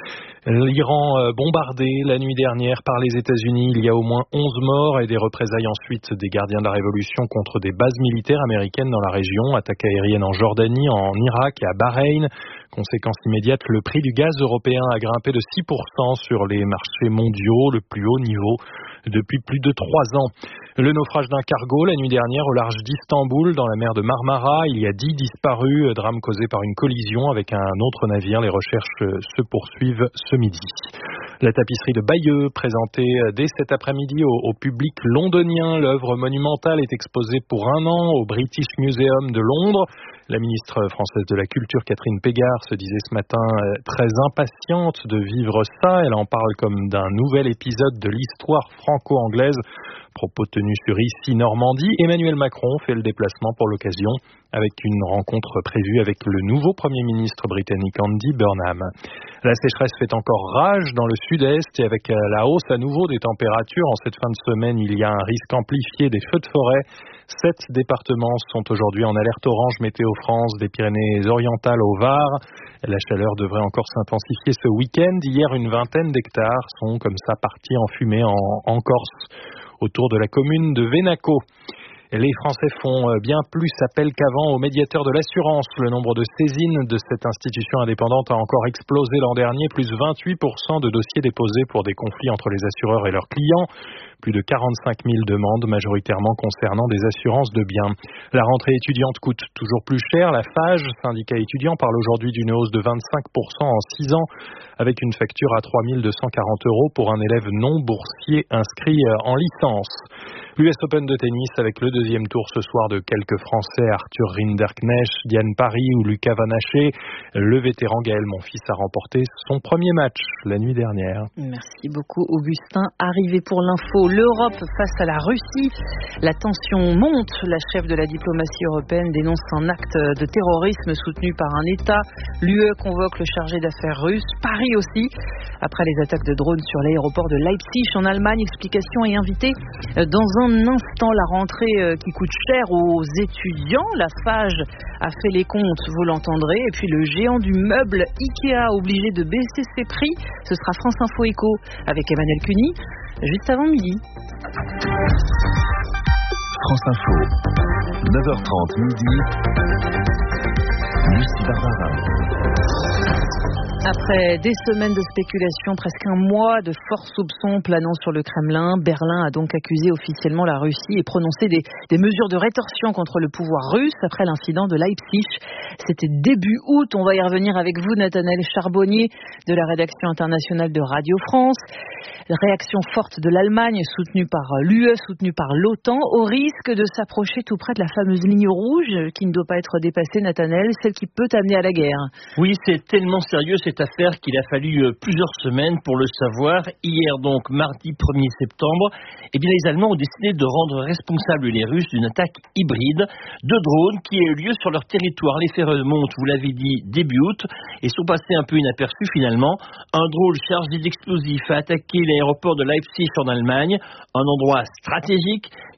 L'Iran bombardé la nuit dernière par les États-Unis. Il y a au moins 11 morts et des représailles ensuite des gardiens de la Révolution contre des bases militaires américaines dans la région. Attaque aérienne en Jordanie, en Irak et à Bahreïn. Conséquence immédiate, le prix du gaz européen a grimpé de 6% sur les marchés mondiaux, le plus haut niveau depuis plus de 3 ans. Le naufrage d'un cargo la nuit dernière au large d'Istanbul, dans la mer de Marmara. Il y a 10 disparus, drame causé par une collision avec un autre navire. Les recherches se poursuivent ce midi. La tapisserie de Bayeux, présentée dès cet après-midi au public londonien. L'œuvre monumentale est exposée pour 1 an au British Museum de Londres. La ministre française de la Culture, Catherine Pégard, se disait ce matin très impatiente de vivre ça. Elle en parle comme d'un nouvel épisode de l'histoire franco-anglaise. Propos tenus sur ICI Normandie. Emmanuel Macron fait le déplacement pour l'occasion avec une rencontre prévue avec le nouveau Premier ministre britannique Andy Burnham. La sécheresse fait encore rage dans le sud-est et avec la hausse à nouveau des températures en cette fin de semaine, il y a un risque amplifié des feux de forêt. 7 départements sont aujourd'hui en alerte orange Météo France, des Pyrénées-Orientales au Var. La chaleur devrait encore s'intensifier ce week-end. Hier, une vingtaine d'hectares sont comme ça partis en fumée en Corse, autour de la commune de Vénaco. Les Français font bien plus appel qu'avant au médiateur de l'assurance. Le nombre de saisines de cette institution indépendante a encore explosé l'an dernier, plus 28% de dossiers déposés pour des conflits entre les assureurs et leurs clients. Plus de 45 000 demandes, majoritairement concernant des assurances de biens. La rentrée étudiante coûte toujours plus cher. La FAGE, syndicat étudiant, parle aujourd'hui d'une hausse de 25% en 6 ans, avec une facture à 3 240 € pour un élève non boursier inscrit en licence. L'US Open de tennis avec le deuxième tour ce soir de quelques Français, Arthur Rinderknecht, Diane Paris ou Lucas Van Haché. Le vétéran Gaël Monfils a remporté son premier match la nuit dernière. Merci beaucoup Augustin. Arrivé pour l'info, l'Europe face à la Russie. La tension monte. La chef de la diplomatie européenne dénonce un acte de terrorisme soutenu par un État. L'UE convoque le chargé d'affaires russe. Paris aussi. Après les attaques de drones sur l'aéroport de Leipzig en Allemagne, explication est invitée dans un instant. La rentrée qui coûte cher aux étudiants. La FAGE a fait les comptes, vous l'entendrez. Et puis le géant du meuble Ikea obligé de baisser ses prix. Ce sera France Info Éco avec Emmanuel Cuny juste avant midi. France Info, 9h30 midi. Lucie Barbara. Après des semaines de spéculation, presque un mois de forts soupçons planant sur le Kremlin, Berlin a donc accusé officiellement la Russie et prononcé des mesures de rétorsion contre le pouvoir russe après l'incident de Leipzig. C'était début août. On va y revenir avec vous, Nathanaël Charbonnier, de la rédaction internationale de Radio France. Réaction forte de l'Allemagne, soutenue par l'UE, soutenue par l'OTAN, au risque de s'approcher tout près de la fameuse ligne rouge qui ne doit pas être dépassée, Nathanaël, celle qui peut amener à la guerre. Oui, c'est tellement sérieux cette affaire qu'il a fallu plusieurs semaines pour le savoir. Hier, donc, mardi 1er septembre, les Allemands ont décidé de rendre responsables les Russes d'une attaque hybride de drones qui a eu lieu sur leur territoire. Les faits remontent, vous l'avez dit, début août et sont passés un peu inaperçus finalement. Un drone chargé d'explosifs a attaqué l'aéroport de Leipzig en Allemagne, un endroit stratégique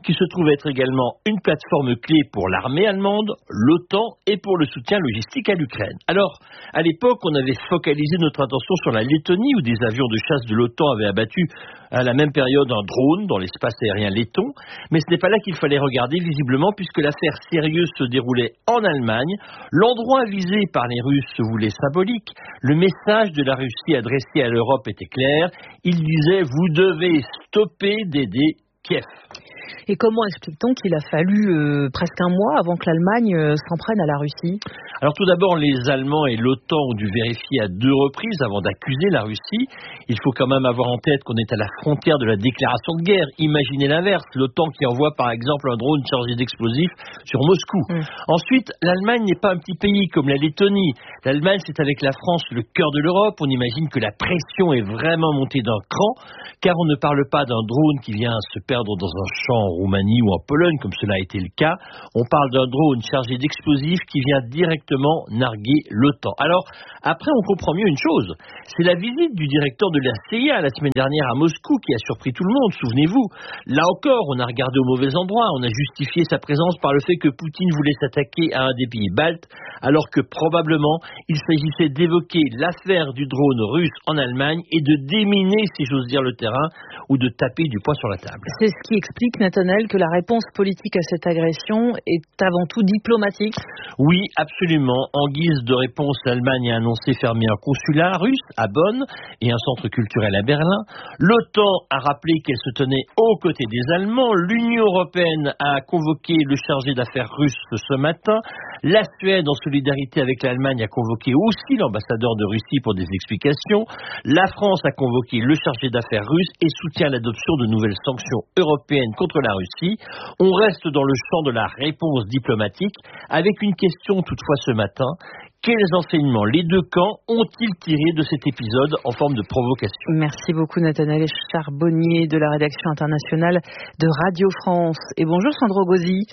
qui se trouve être également une plateforme clé pour l'armée allemande, l'OTAN et pour le soutien logistique à l'Ukraine. Alors, à l'époque, on avait focalisé notre attention sur la Lettonie, où des avions de chasse de l'OTAN avaient abattu à la même période un drone dans l'espace aérien letton, mais ce n'est pas là qu'il fallait regarder visiblement, puisque l'affaire sérieuse se déroulait en Allemagne. L'endroit visé par les Russes se voulait symbolique. Le message de la Russie adressé à l'Europe était clair. Il disait « Vous devez stopper d'aider Kiev ». Et comment explique-t-on qu'il a fallu presque un mois avant que l'Allemagne s'en prenne à la Russie ? Alors tout d'abord, les Allemands et l'OTAN ont dû vérifier à 2 reprises avant d'accuser la Russie. Il faut quand même avoir en tête qu'on est à la frontière de la déclaration de guerre. Imaginez l'inverse, l'OTAN qui envoie par exemple un drone chargé d'explosifs sur Moscou. Ensuite, l'Allemagne n'est pas un petit pays comme la Lettonie. L'Allemagne, c'est avec la France le cœur de l'Europe. On imagine que la pression est vraiment montée d'un cran, car on ne parle pas d'un drone qui vient se perdre dans un champ en Roumanie ou en Pologne, comme cela a été le cas. On parle d'un drone chargé d'explosifs qui vient directement narguer l'OTAN. Alors, après, on comprend mieux une chose. C'est la visite du directeur de la CIA la semaine dernière à Moscou qui a surpris tout le monde, souvenez-vous. Là encore, on a regardé au mauvais endroit. On a justifié sa présence par le fait que Poutine voulait s'attaquer à un des pays baltes, alors que probablement, il s'agissait d'évoquer l'affaire du drone russe en Allemagne et de déminer, si j'ose dire, le terrain, ou de taper du poing sur la table. C'est ce qui explique, Nathanaël, que la réponse politique à cette agression est avant tout diplomatique. Oui, absolument. En guise de réponse, l'Allemagne a annoncé fermer un consulat russe à Bonn et un centre culturel à Berlin. L'OTAN a rappelé qu'elle se tenait aux côtés des Allemands. L'Union européenne a convoqué le chargé d'affaires russe ce matin. La Suède, en solidarité avec l'Allemagne, a convoqué aussi l'ambassadeur de Russie pour des explications. La France a convoqué le chargé d'affaires russe et soutient l'adoption de nouvelles sanctions européennes contre la Russie. On reste dans le champ de la réponse diplomatique avec une question toutefois ce matin. Quels enseignements les 2 camps ont-ils tirés de cet épisode en forme de provocation ? Merci beaucoup Nathanaël Charbonnier de la rédaction internationale de Radio France. Et bonjour Sandro Gozzi.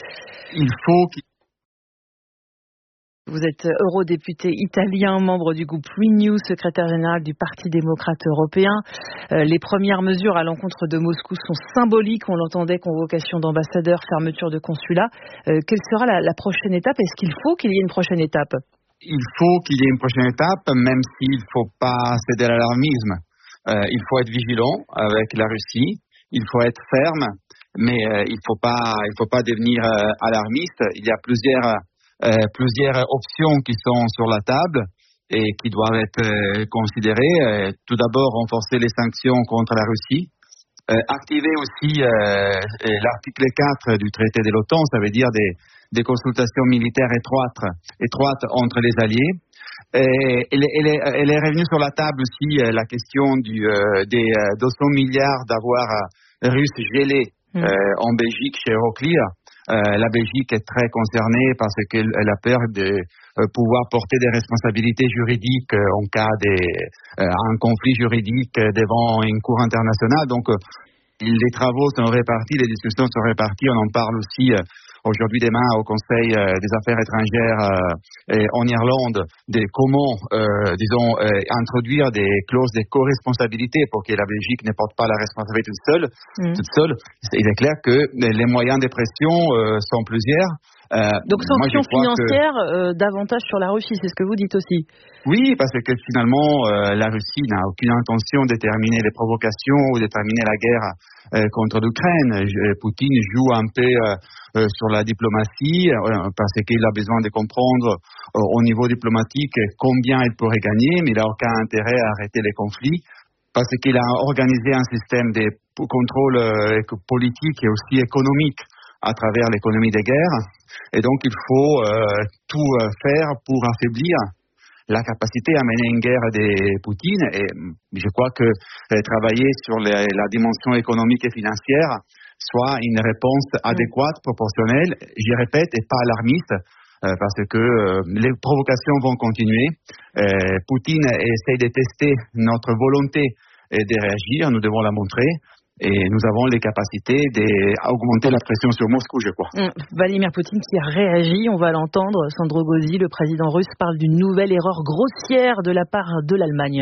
Vous êtes eurodéputé italien, membre du groupe Renew, secrétaire général du Parti démocrate européen. Les premières mesures à l'encontre de Moscou sont symboliques. On l'entendait, convocation d'ambassadeurs, fermeture de consulats. Quelle sera la prochaine étape ? Est-ce qu'il faut qu'il y ait une prochaine étape ? Il faut qu'il y ait une prochaine étape, même s'il ne faut pas céder à l'alarmisme. Il faut être vigilant avec la Russie. Il faut être ferme, mais il faut pas devenir alarmiste. Il y a plusieurs options qui sont sur la table et qui doivent être considérées. Tout d'abord, renforcer les sanctions contre la Russie. Activer aussi l'article 4 du traité de l'OTAN, ça veut dire des consultations militaires étroites entre les alliés. Elle est revenue sur la table aussi la question des 200 milliards d'avoirs russes gelés en Belgique chez Euroclear. La Belgique est très concernée parce qu'elle a peur de pouvoir porter des responsabilités juridiques en cas d'un conflit juridique devant une cour internationale. Donc, les travaux sont répartis, les discussions sont réparties. On en parle aussi aujourd'hui demain au Conseil des Affaires étrangères en Irlande de comment, introduire des clauses de co-responsabilité pour que la Belgique ne porte pas la responsabilité toute seule. Il est clair que les moyens de pression sont plusieurs. Donc sanctions financières davantage sur la Russie, c'est ce que vous dites aussi. Oui, parce que finalement, la Russie n'a aucune intention de terminer les provocations ou de terminer la guerre contre l'Ukraine. Poutine joue un peu sur la diplomatie parce qu'il a besoin de comprendre au niveau diplomatique combien il pourrait gagner, mais il n'a aucun intérêt à arrêter les conflits parce qu'il a organisé un système de contrôle politique et aussi économique à travers l'économie des guerres. Et donc, il faut tout faire pour affaiblir la capacité à mener une guerre de Poutine. Et je crois que travailler sur la dimension économique et financière soit une réponse adéquate, proportionnelle, j'y répète, et pas alarmiste, parce que les provocations vont continuer. Poutine essaie de tester notre volonté de réagir, nous devons la montrer. Et nous avons les capacités d'augmenter la pression sur Moscou, je crois. Vladimir Poutine qui a réagi, on va l'entendre. Sandro Gozzi, le président russe, parle d'une nouvelle erreur grossière de la part de l'Allemagne.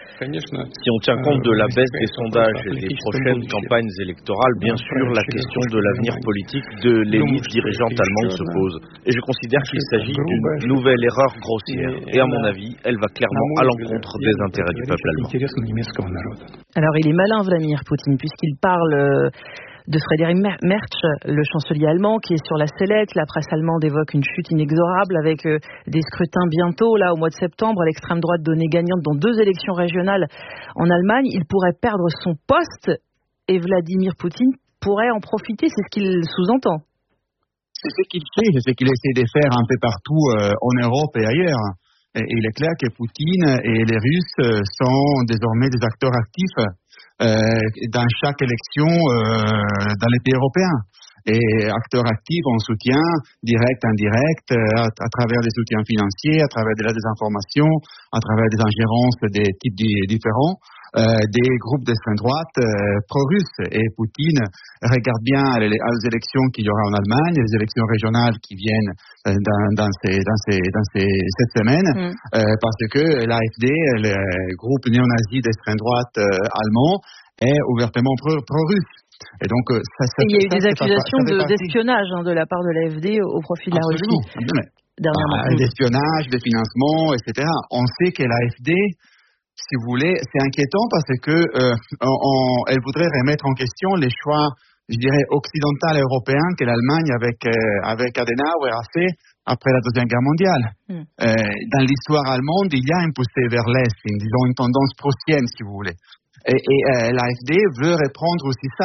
Si on tient compte de la baisse des sondages et des prochaines campagnes électorales, bien sûr, la question de l'avenir politique de l'élite dirigeante allemande se pose. Et je considère qu'il s'agit d'une nouvelle erreur grossière. Et à mon avis, elle va clairement à l'encontre des intérêts du peuple allemand. Alors il est malin, Vladimir Poutine, puisqu'il parle de Friedrich Merz, le chancelier allemand, qui est sur la sellette. La presse allemande évoque une chute inexorable avec des scrutins bientôt, là, au mois de septembre. L'extrême droite donnée gagnante dans 2 élections régionales en Allemagne. Il pourrait perdre son poste et Vladimir Poutine pourrait en profiter. C'est ce qu'il sous-entend. C'est ce qu'il fait, c'est ce qu'il essaie de faire un peu partout en Europe et ailleurs. Et il est clair que Poutine et les Russes sont désormais des acteurs actifs dans chaque élection dans les pays européens. Et acteurs actifs en soutien direct, indirect, à travers des soutiens financiers, à travers de la désinformation, à travers des ingérences des types différents, des groupes d'extrême droite pro-russes. Et Poutine regarde bien les élections qu'il y aura en Allemagne, les élections régionales qui viennent cette semaine, parce que l'AfD, le groupe néo-nazi d'extrême droite allemand, est ouvertement pro-russe. Et donc, il y a eu des accusations d'espionnage de la part de l'AfD au profit de la Russie. D'espionnage, de financement, etc. On sait que l'AfD, si vous voulez, c'est inquiétant parce que elle voudrait remettre en question les choix, je dirais, occidentaux et européens que l'Allemagne, avec Adenauer, a fait après la Deuxième Guerre mondiale. Dans l'histoire allemande, il y a une poussée vers l'Est, disons une tendance prussienne, si vous voulez. Et l'AfD veut reprendre aussi ça,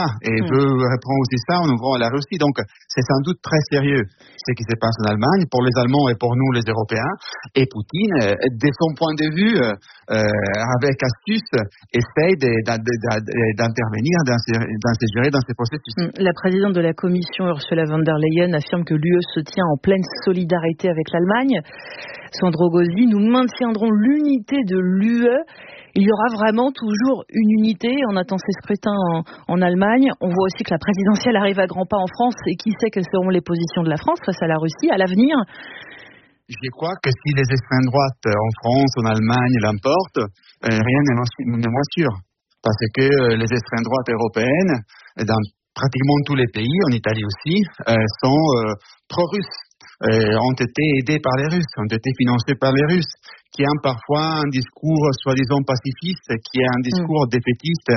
en ouvrant la Russie. Donc, c'est sans doute très sérieux ce qui se passe en Allemagne, pour les Allemands et pour nous, les Européens. Et Poutine, de son point de vue, avec astuce, essaye d'intervenir, d'insérer dans ces processus. La présidente de la Commission, Ursula von der Leyen, affirme que l'UE se tient en pleine solidarité avec l'Allemagne. Sandro Gozzi, nous maintiendrons l'unité de l'UE. Il y aura vraiment toujours une unité. On attend ces scrutins en Allemagne. On voit aussi que la présidentielle arrive à grands pas en France. Et qui sait quelles seront les positions de la France face à la Russie à l'avenir? Je crois que si les extrêmes droites en France, en Allemagne l'emportent, rien n'est moins sûr. Parce que les extrêmes droites européennes, dans pratiquement tous les pays, en Italie aussi, sont pro-russes. Ont été aidés par les Russes, ont été financés par les Russes, qui ont parfois un discours soi-disant pacifiste, qui a un discours défaitiste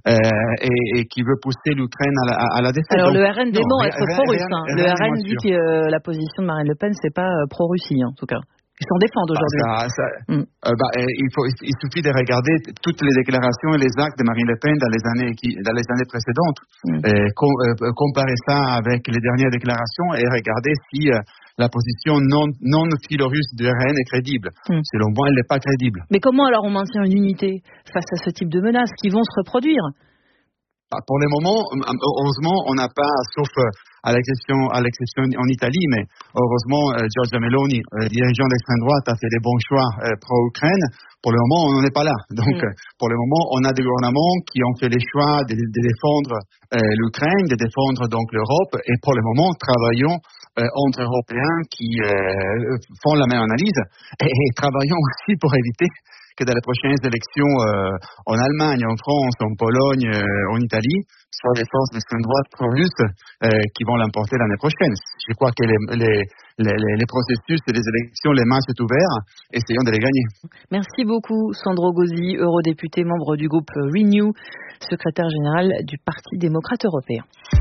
et qui veut pousser l'Ukraine à la défaite. Alors le RN dément être pro-russe. Le RN dit que la position de Marine Le Pen, c'est pas pro-Russie en tout cas. Ils s'en défendent aujourd'hui. Il suffit de regarder toutes les déclarations et les actes de Marine Le Pen dans les années précédentes, comparer ça avec les dernières déclarations et regarder si la position non philo-russe du RN est crédible. Selon moi, elle n'est pas crédible. Mais comment alors on maintient une unité face à ce type de menaces qui vont se reproduire? Pour le moment, heureusement, on n'a pas, sauf à l'exception en Italie, mais heureusement, Giorgia Meloni, dirigeant d'extrême droite, a fait des bons choix pro-Ukraine. Pour le moment, on n'en est pas là. Donc, pour le moment, on a des gouvernements qui ont fait les choix de défendre l'Ukraine, de défendre donc l'Europe, et pour le moment, travaillons entre Européens qui font la même analyse et travaillons aussi pour éviter que dans les prochaines élections en Allemagne, en France, en Pologne, en Italie, soit les forces d'extrême droite pro-russes qui vont l'emporter l'année prochaine. Je crois que les processus et les élections, les mains sont ouvertes, essayons de les gagner. Merci beaucoup Sandro Gozzi, eurodéputé, membre du groupe Renew, secrétaire général du Parti démocrate européen.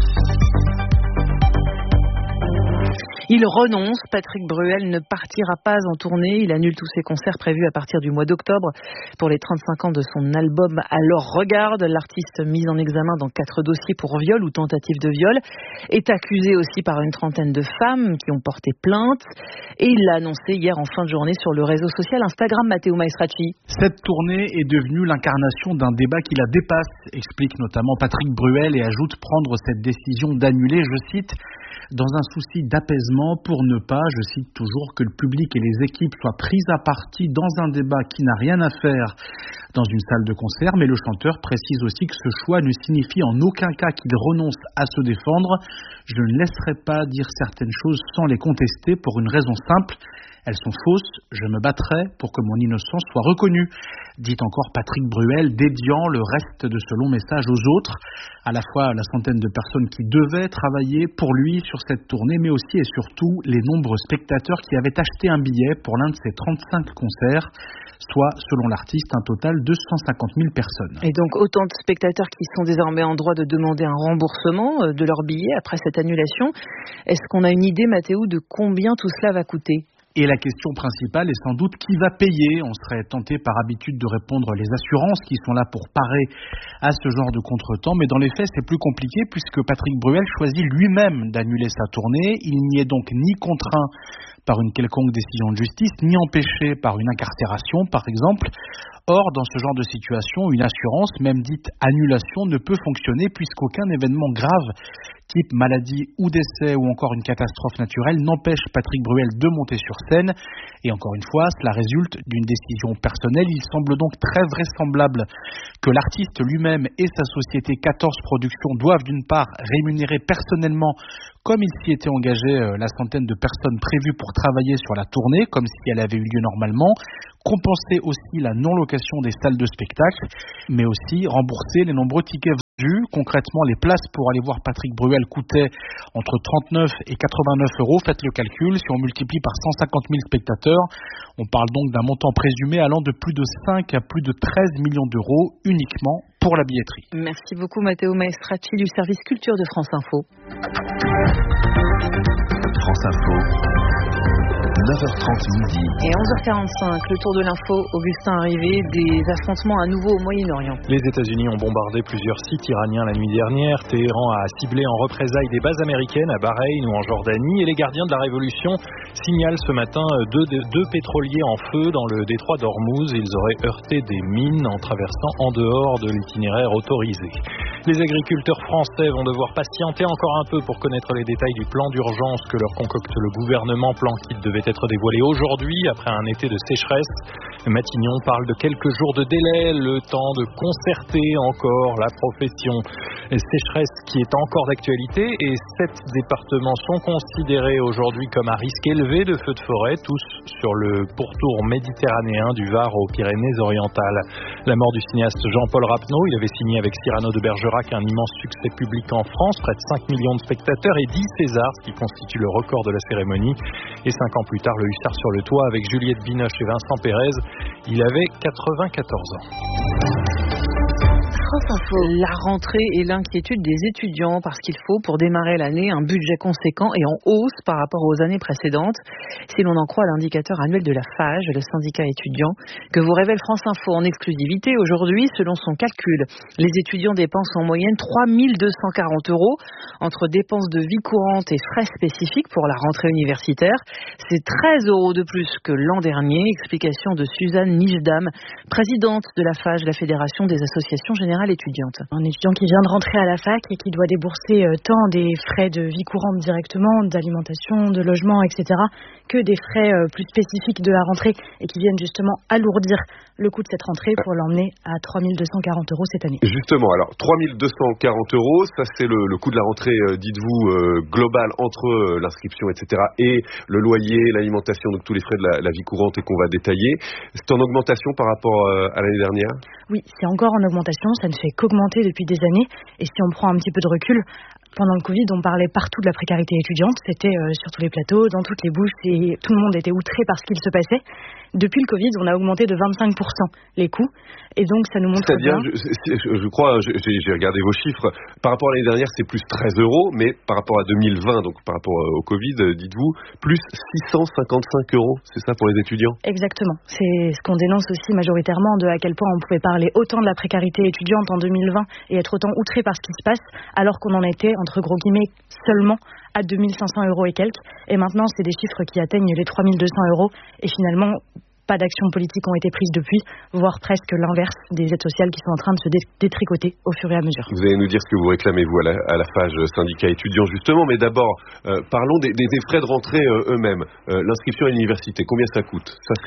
Il renonce, Patrick Bruel ne partira pas en tournée, il annule tous ses concerts prévus à partir du mois d'octobre pour les 35 ans de son album Alors Regarde. L'artiste mis en examen dans 4 dossiers pour viol ou tentative de viol est accusé aussi par une trentaine de femmes qui ont porté plainte et il l'a annoncé hier en fin de journée sur le réseau social Instagram. Matteo Maestracci. Cette tournée est devenue l'incarnation d'un débat qui la dépasse, explique notamment Patrick Bruel et ajoute prendre cette décision d'annuler, je cite, dans un souci d'apaisement pour ne pas, je cite toujours, que le public et les équipes soient pris à partie dans un débat qui n'a rien à faire dans une salle de concert, mais le chanteur précise aussi que ce choix ne signifie en aucun cas qu'il renonce à se défendre. Je ne laisserai pas dire certaines choses sans les contester pour une raison simple. Elles sont fausses, je me battrai pour que mon innocence soit reconnue, dit encore Patrick Bruel, dédiant le reste de ce long message aux autres, à la fois la centaine de personnes qui devaient travailler pour lui sur cette tournée, mais aussi et surtout les nombreux spectateurs qui avaient acheté un billet pour l'un de ses 35 concerts, soit, selon l'artiste, un total de 150 000 personnes. Et donc autant de spectateurs qui sont désormais en droit de demander un remboursement de leur billet après cette annulation. Est-ce qu'on a une idée, Mathéo, de combien tout cela va coûter ? Et la question principale est sans doute qui va payer. On serait tenté par habitude de répondre les assurances qui sont là pour parer à ce genre de contretemps, mais dans les faits c'est plus compliqué puisque Patrick Bruel choisit lui-même d'annuler sa tournée. Il n'y est donc ni contraint par une quelconque décision de justice, ni empêché par une incarcération par exemple. Or, dans ce genre de situation, une assurance, même dite annulation, ne peut fonctionner puisqu'aucun événement grave, type maladie ou décès ou encore une catastrophe naturelle, n'empêche Patrick Bruel de monter sur scène. Et encore une fois, cela résulte d'une décision personnelle. Il semble donc très vraisemblable que l'artiste lui-même et sa société 14 Productions doivent d'une part rémunérer personnellement, comme il s'y était engagé, la centaine de personnes prévues pour travailler sur la tournée, comme si elle avait eu lieu normalement, compenser aussi la non-location des salles de spectacle, mais aussi rembourser les nombreux tickets vendus. Concrètement, les places pour aller voir Patrick Bruel coûtaient entre 39 et 89 euros. Faites le calcul, si on multiplie par 150 000 spectateurs, on parle donc d'un montant présumé allant de plus de 5 à plus de 13 millions d'euros uniquement pour la billetterie. Merci beaucoup Matteo Maestracci du service culture de France Info. France Info. 9h30 midi. Et 11h45, le tour de l'info, Augustin arrivé, des affrontements à nouveau au Moyen-Orient. Les États-Unis ont bombardé plusieurs sites iraniens la nuit dernière. Téhéran a ciblé en représailles des bases américaines à Bahreïn ou en Jordanie. Et les gardiens de la révolution signalent ce matin deux pétroliers en feu dans le détroit d'Ormuz. Ils auraient heurté des mines en traversant en dehors de l'itinéraire autorisé. Les agriculteurs français vont devoir patienter encore un peu pour connaître les détails du plan d'urgence que leur concocte le gouvernement. Plan qui devait être dévoilé aujourd'hui après un été de sécheresse. Matignon parle de quelques jours de délai, le temps de concerter encore la profession. Sécheresse qui est encore d'actualité et 7 départements sont considérés aujourd'hui comme à risque élevé de feux de forêt, tous sur le pourtour méditerranéen du Var aux Pyrénées-Orientales. La mort du cinéaste Jean-Paul Rappeneau, il avait signé avec Cyrano de Bergerac un immense succès public en France, près de 5 millions de spectateurs et 10 Césars, ce qui constitue le record de la cérémonie. Et 5 ans plus tard, le Hussard sur le toit avec Juliette Binoche et Vincent Pérez, il avait 94 ans. La rentrée et l'inquiétude des étudiants parce qu'il faut, pour démarrer l'année, un budget conséquent et en hausse par rapport aux années précédentes. Si l'on en croit l'indicateur annuel de la FAGE, le syndicat étudiant, que vous révèle France Info en exclusivité aujourd'hui, selon son calcul, les étudiants dépensent en moyenne 3 240 euros entre dépenses de vie courante et frais spécifiques pour la rentrée universitaire. C'est 13 euros de plus que l'an dernier. Explication de Suzanne Nijdam, présidente de la FAGE, la Fédération des associations générales étudiante. Un étudiant qui vient de rentrer à la fac et qui doit débourser tant des frais de vie courante directement, d'alimentation, de logement, etc., que des frais plus spécifiques de la rentrée et qui viennent justement alourdir le coût de cette rentrée pour l'emmener à 3 240 euros cette année. Justement, alors 3 240 euros, ça c'est le coût de la rentrée, dites-vous, global entre l'inscription, etc., et le loyer, l'alimentation, donc tous les frais de la vie courante et qu'on va détailler. C'est en augmentation par rapport à l'année dernière ? Oui, c'est encore en augmentation, ça ne fait qu'augmenter depuis des années. Et si on prend un petit peu de recul, pendant le Covid, on parlait partout de la précarité étudiante, c'était sur tous les plateaux, dans toutes les bouches, et tout le monde était outré par ce qu'il se passait. Depuis le Covid, on a augmenté de 25% les coûts, et donc ça nous montre bien... C'est-à-dire, je crois, j'ai regardé vos chiffres, par rapport à l'année dernière, c'est plus 13 euros, mais par rapport à 2020, donc par rapport au Covid, dites-vous, plus 655 euros, c'est ça pour les étudiants ? Exactement, c'est ce qu'on dénonce aussi majoritairement, de à quel point on pouvait parler autant de la précarité étudiante en 2020 et être autant outré par ce qui se passe, alors qu'on en était, entre gros guillemets, seulement à 2500 euros et quelques. Et maintenant, c'est des chiffres qui atteignent les 3200 euros. Et finalement, pas d'actions politiques ont été prises depuis, voire presque l'inverse, des aides sociales qui sont en train de se détricoter au fur et à mesure. Vous allez nous dire ce que vous réclamez, vous, à la FAGE, syndicat étudiant, justement. Mais d'abord, parlons des frais de rentrée eux-mêmes. L'inscription à l'université, combien ça coûte ? Ça, c'est stable ?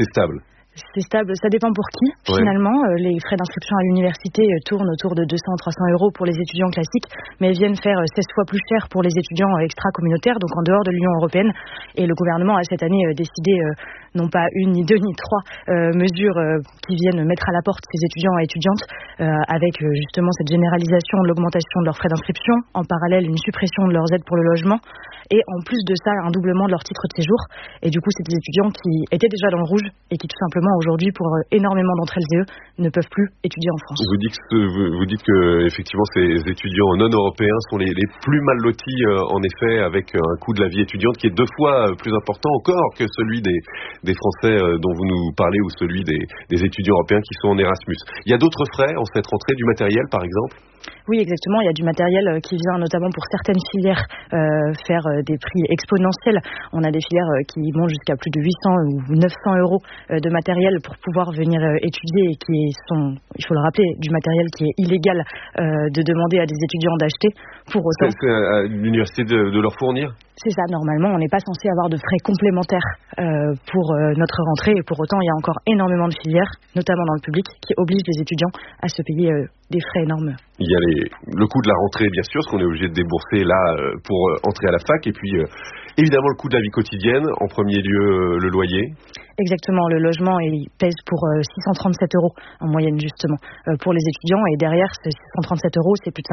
C'est stable, ça dépend pour qui finalement. Les frais d'inscription à l'université tournent autour de 200-300 € pour les étudiants classiques, mais viennent faire 16 fois plus cher pour les étudiants extra-communautaires, donc en dehors de l'Union européenne. Et le gouvernement a cette année décidé non pas une, ni deux, ni trois mesures qui viennent mettre à la porte ces étudiants et étudiantes, avec justement cette généralisation de l'augmentation de leurs frais d'inscription, en parallèle une suppression de leurs aides pour le logement, et en plus de ça un doublement de leur titre de séjour. Et du coup c'est des étudiants qui étaient déjà dans le rouge et qui tout simplement aujourd'hui, pour énormément d'entre elles et eux, ne peuvent plus étudier en France. Vous dites que effectivement ces étudiants non européens sont les plus mal lotis en effet, avec un coût de la vie étudiante qui est 2 fois plus important encore que celui des Français dont vous nous parlez, ou celui des étudiants européens qui sont en Erasmus. Il y a d'autres frais en cette rentrée, du matériel par exemple? Oui, exactement. Il y a du matériel qui vient notamment pour certaines filières faire des prix exponentiels. On a des filières qui vont jusqu'à plus de 800 ou 900 € de matériel pour pouvoir venir étudier, et qui sont, il faut le rappeler, du matériel qui est illégal de demander à des étudiants d'acheter. Pour autant, c'est à l'université de leur fournir? C'est ça, normalement, on n'est pas censé avoir de frais complémentaires pour notre rentrée, et pour autant, il y a encore énormément de filières, notamment dans le public, qui obligent les étudiants à se payer des frais énormes. Il y a le coût de la rentrée, bien sûr, ce qu'on est obligé de débourser là pour entrer à la fac, et puis évidemment le coût de la vie quotidienne, en premier lieu le loyer. Exactement, le logement il pèse pour 637 € en moyenne justement pour les étudiants, et derrière ces 637 €, c'est plus de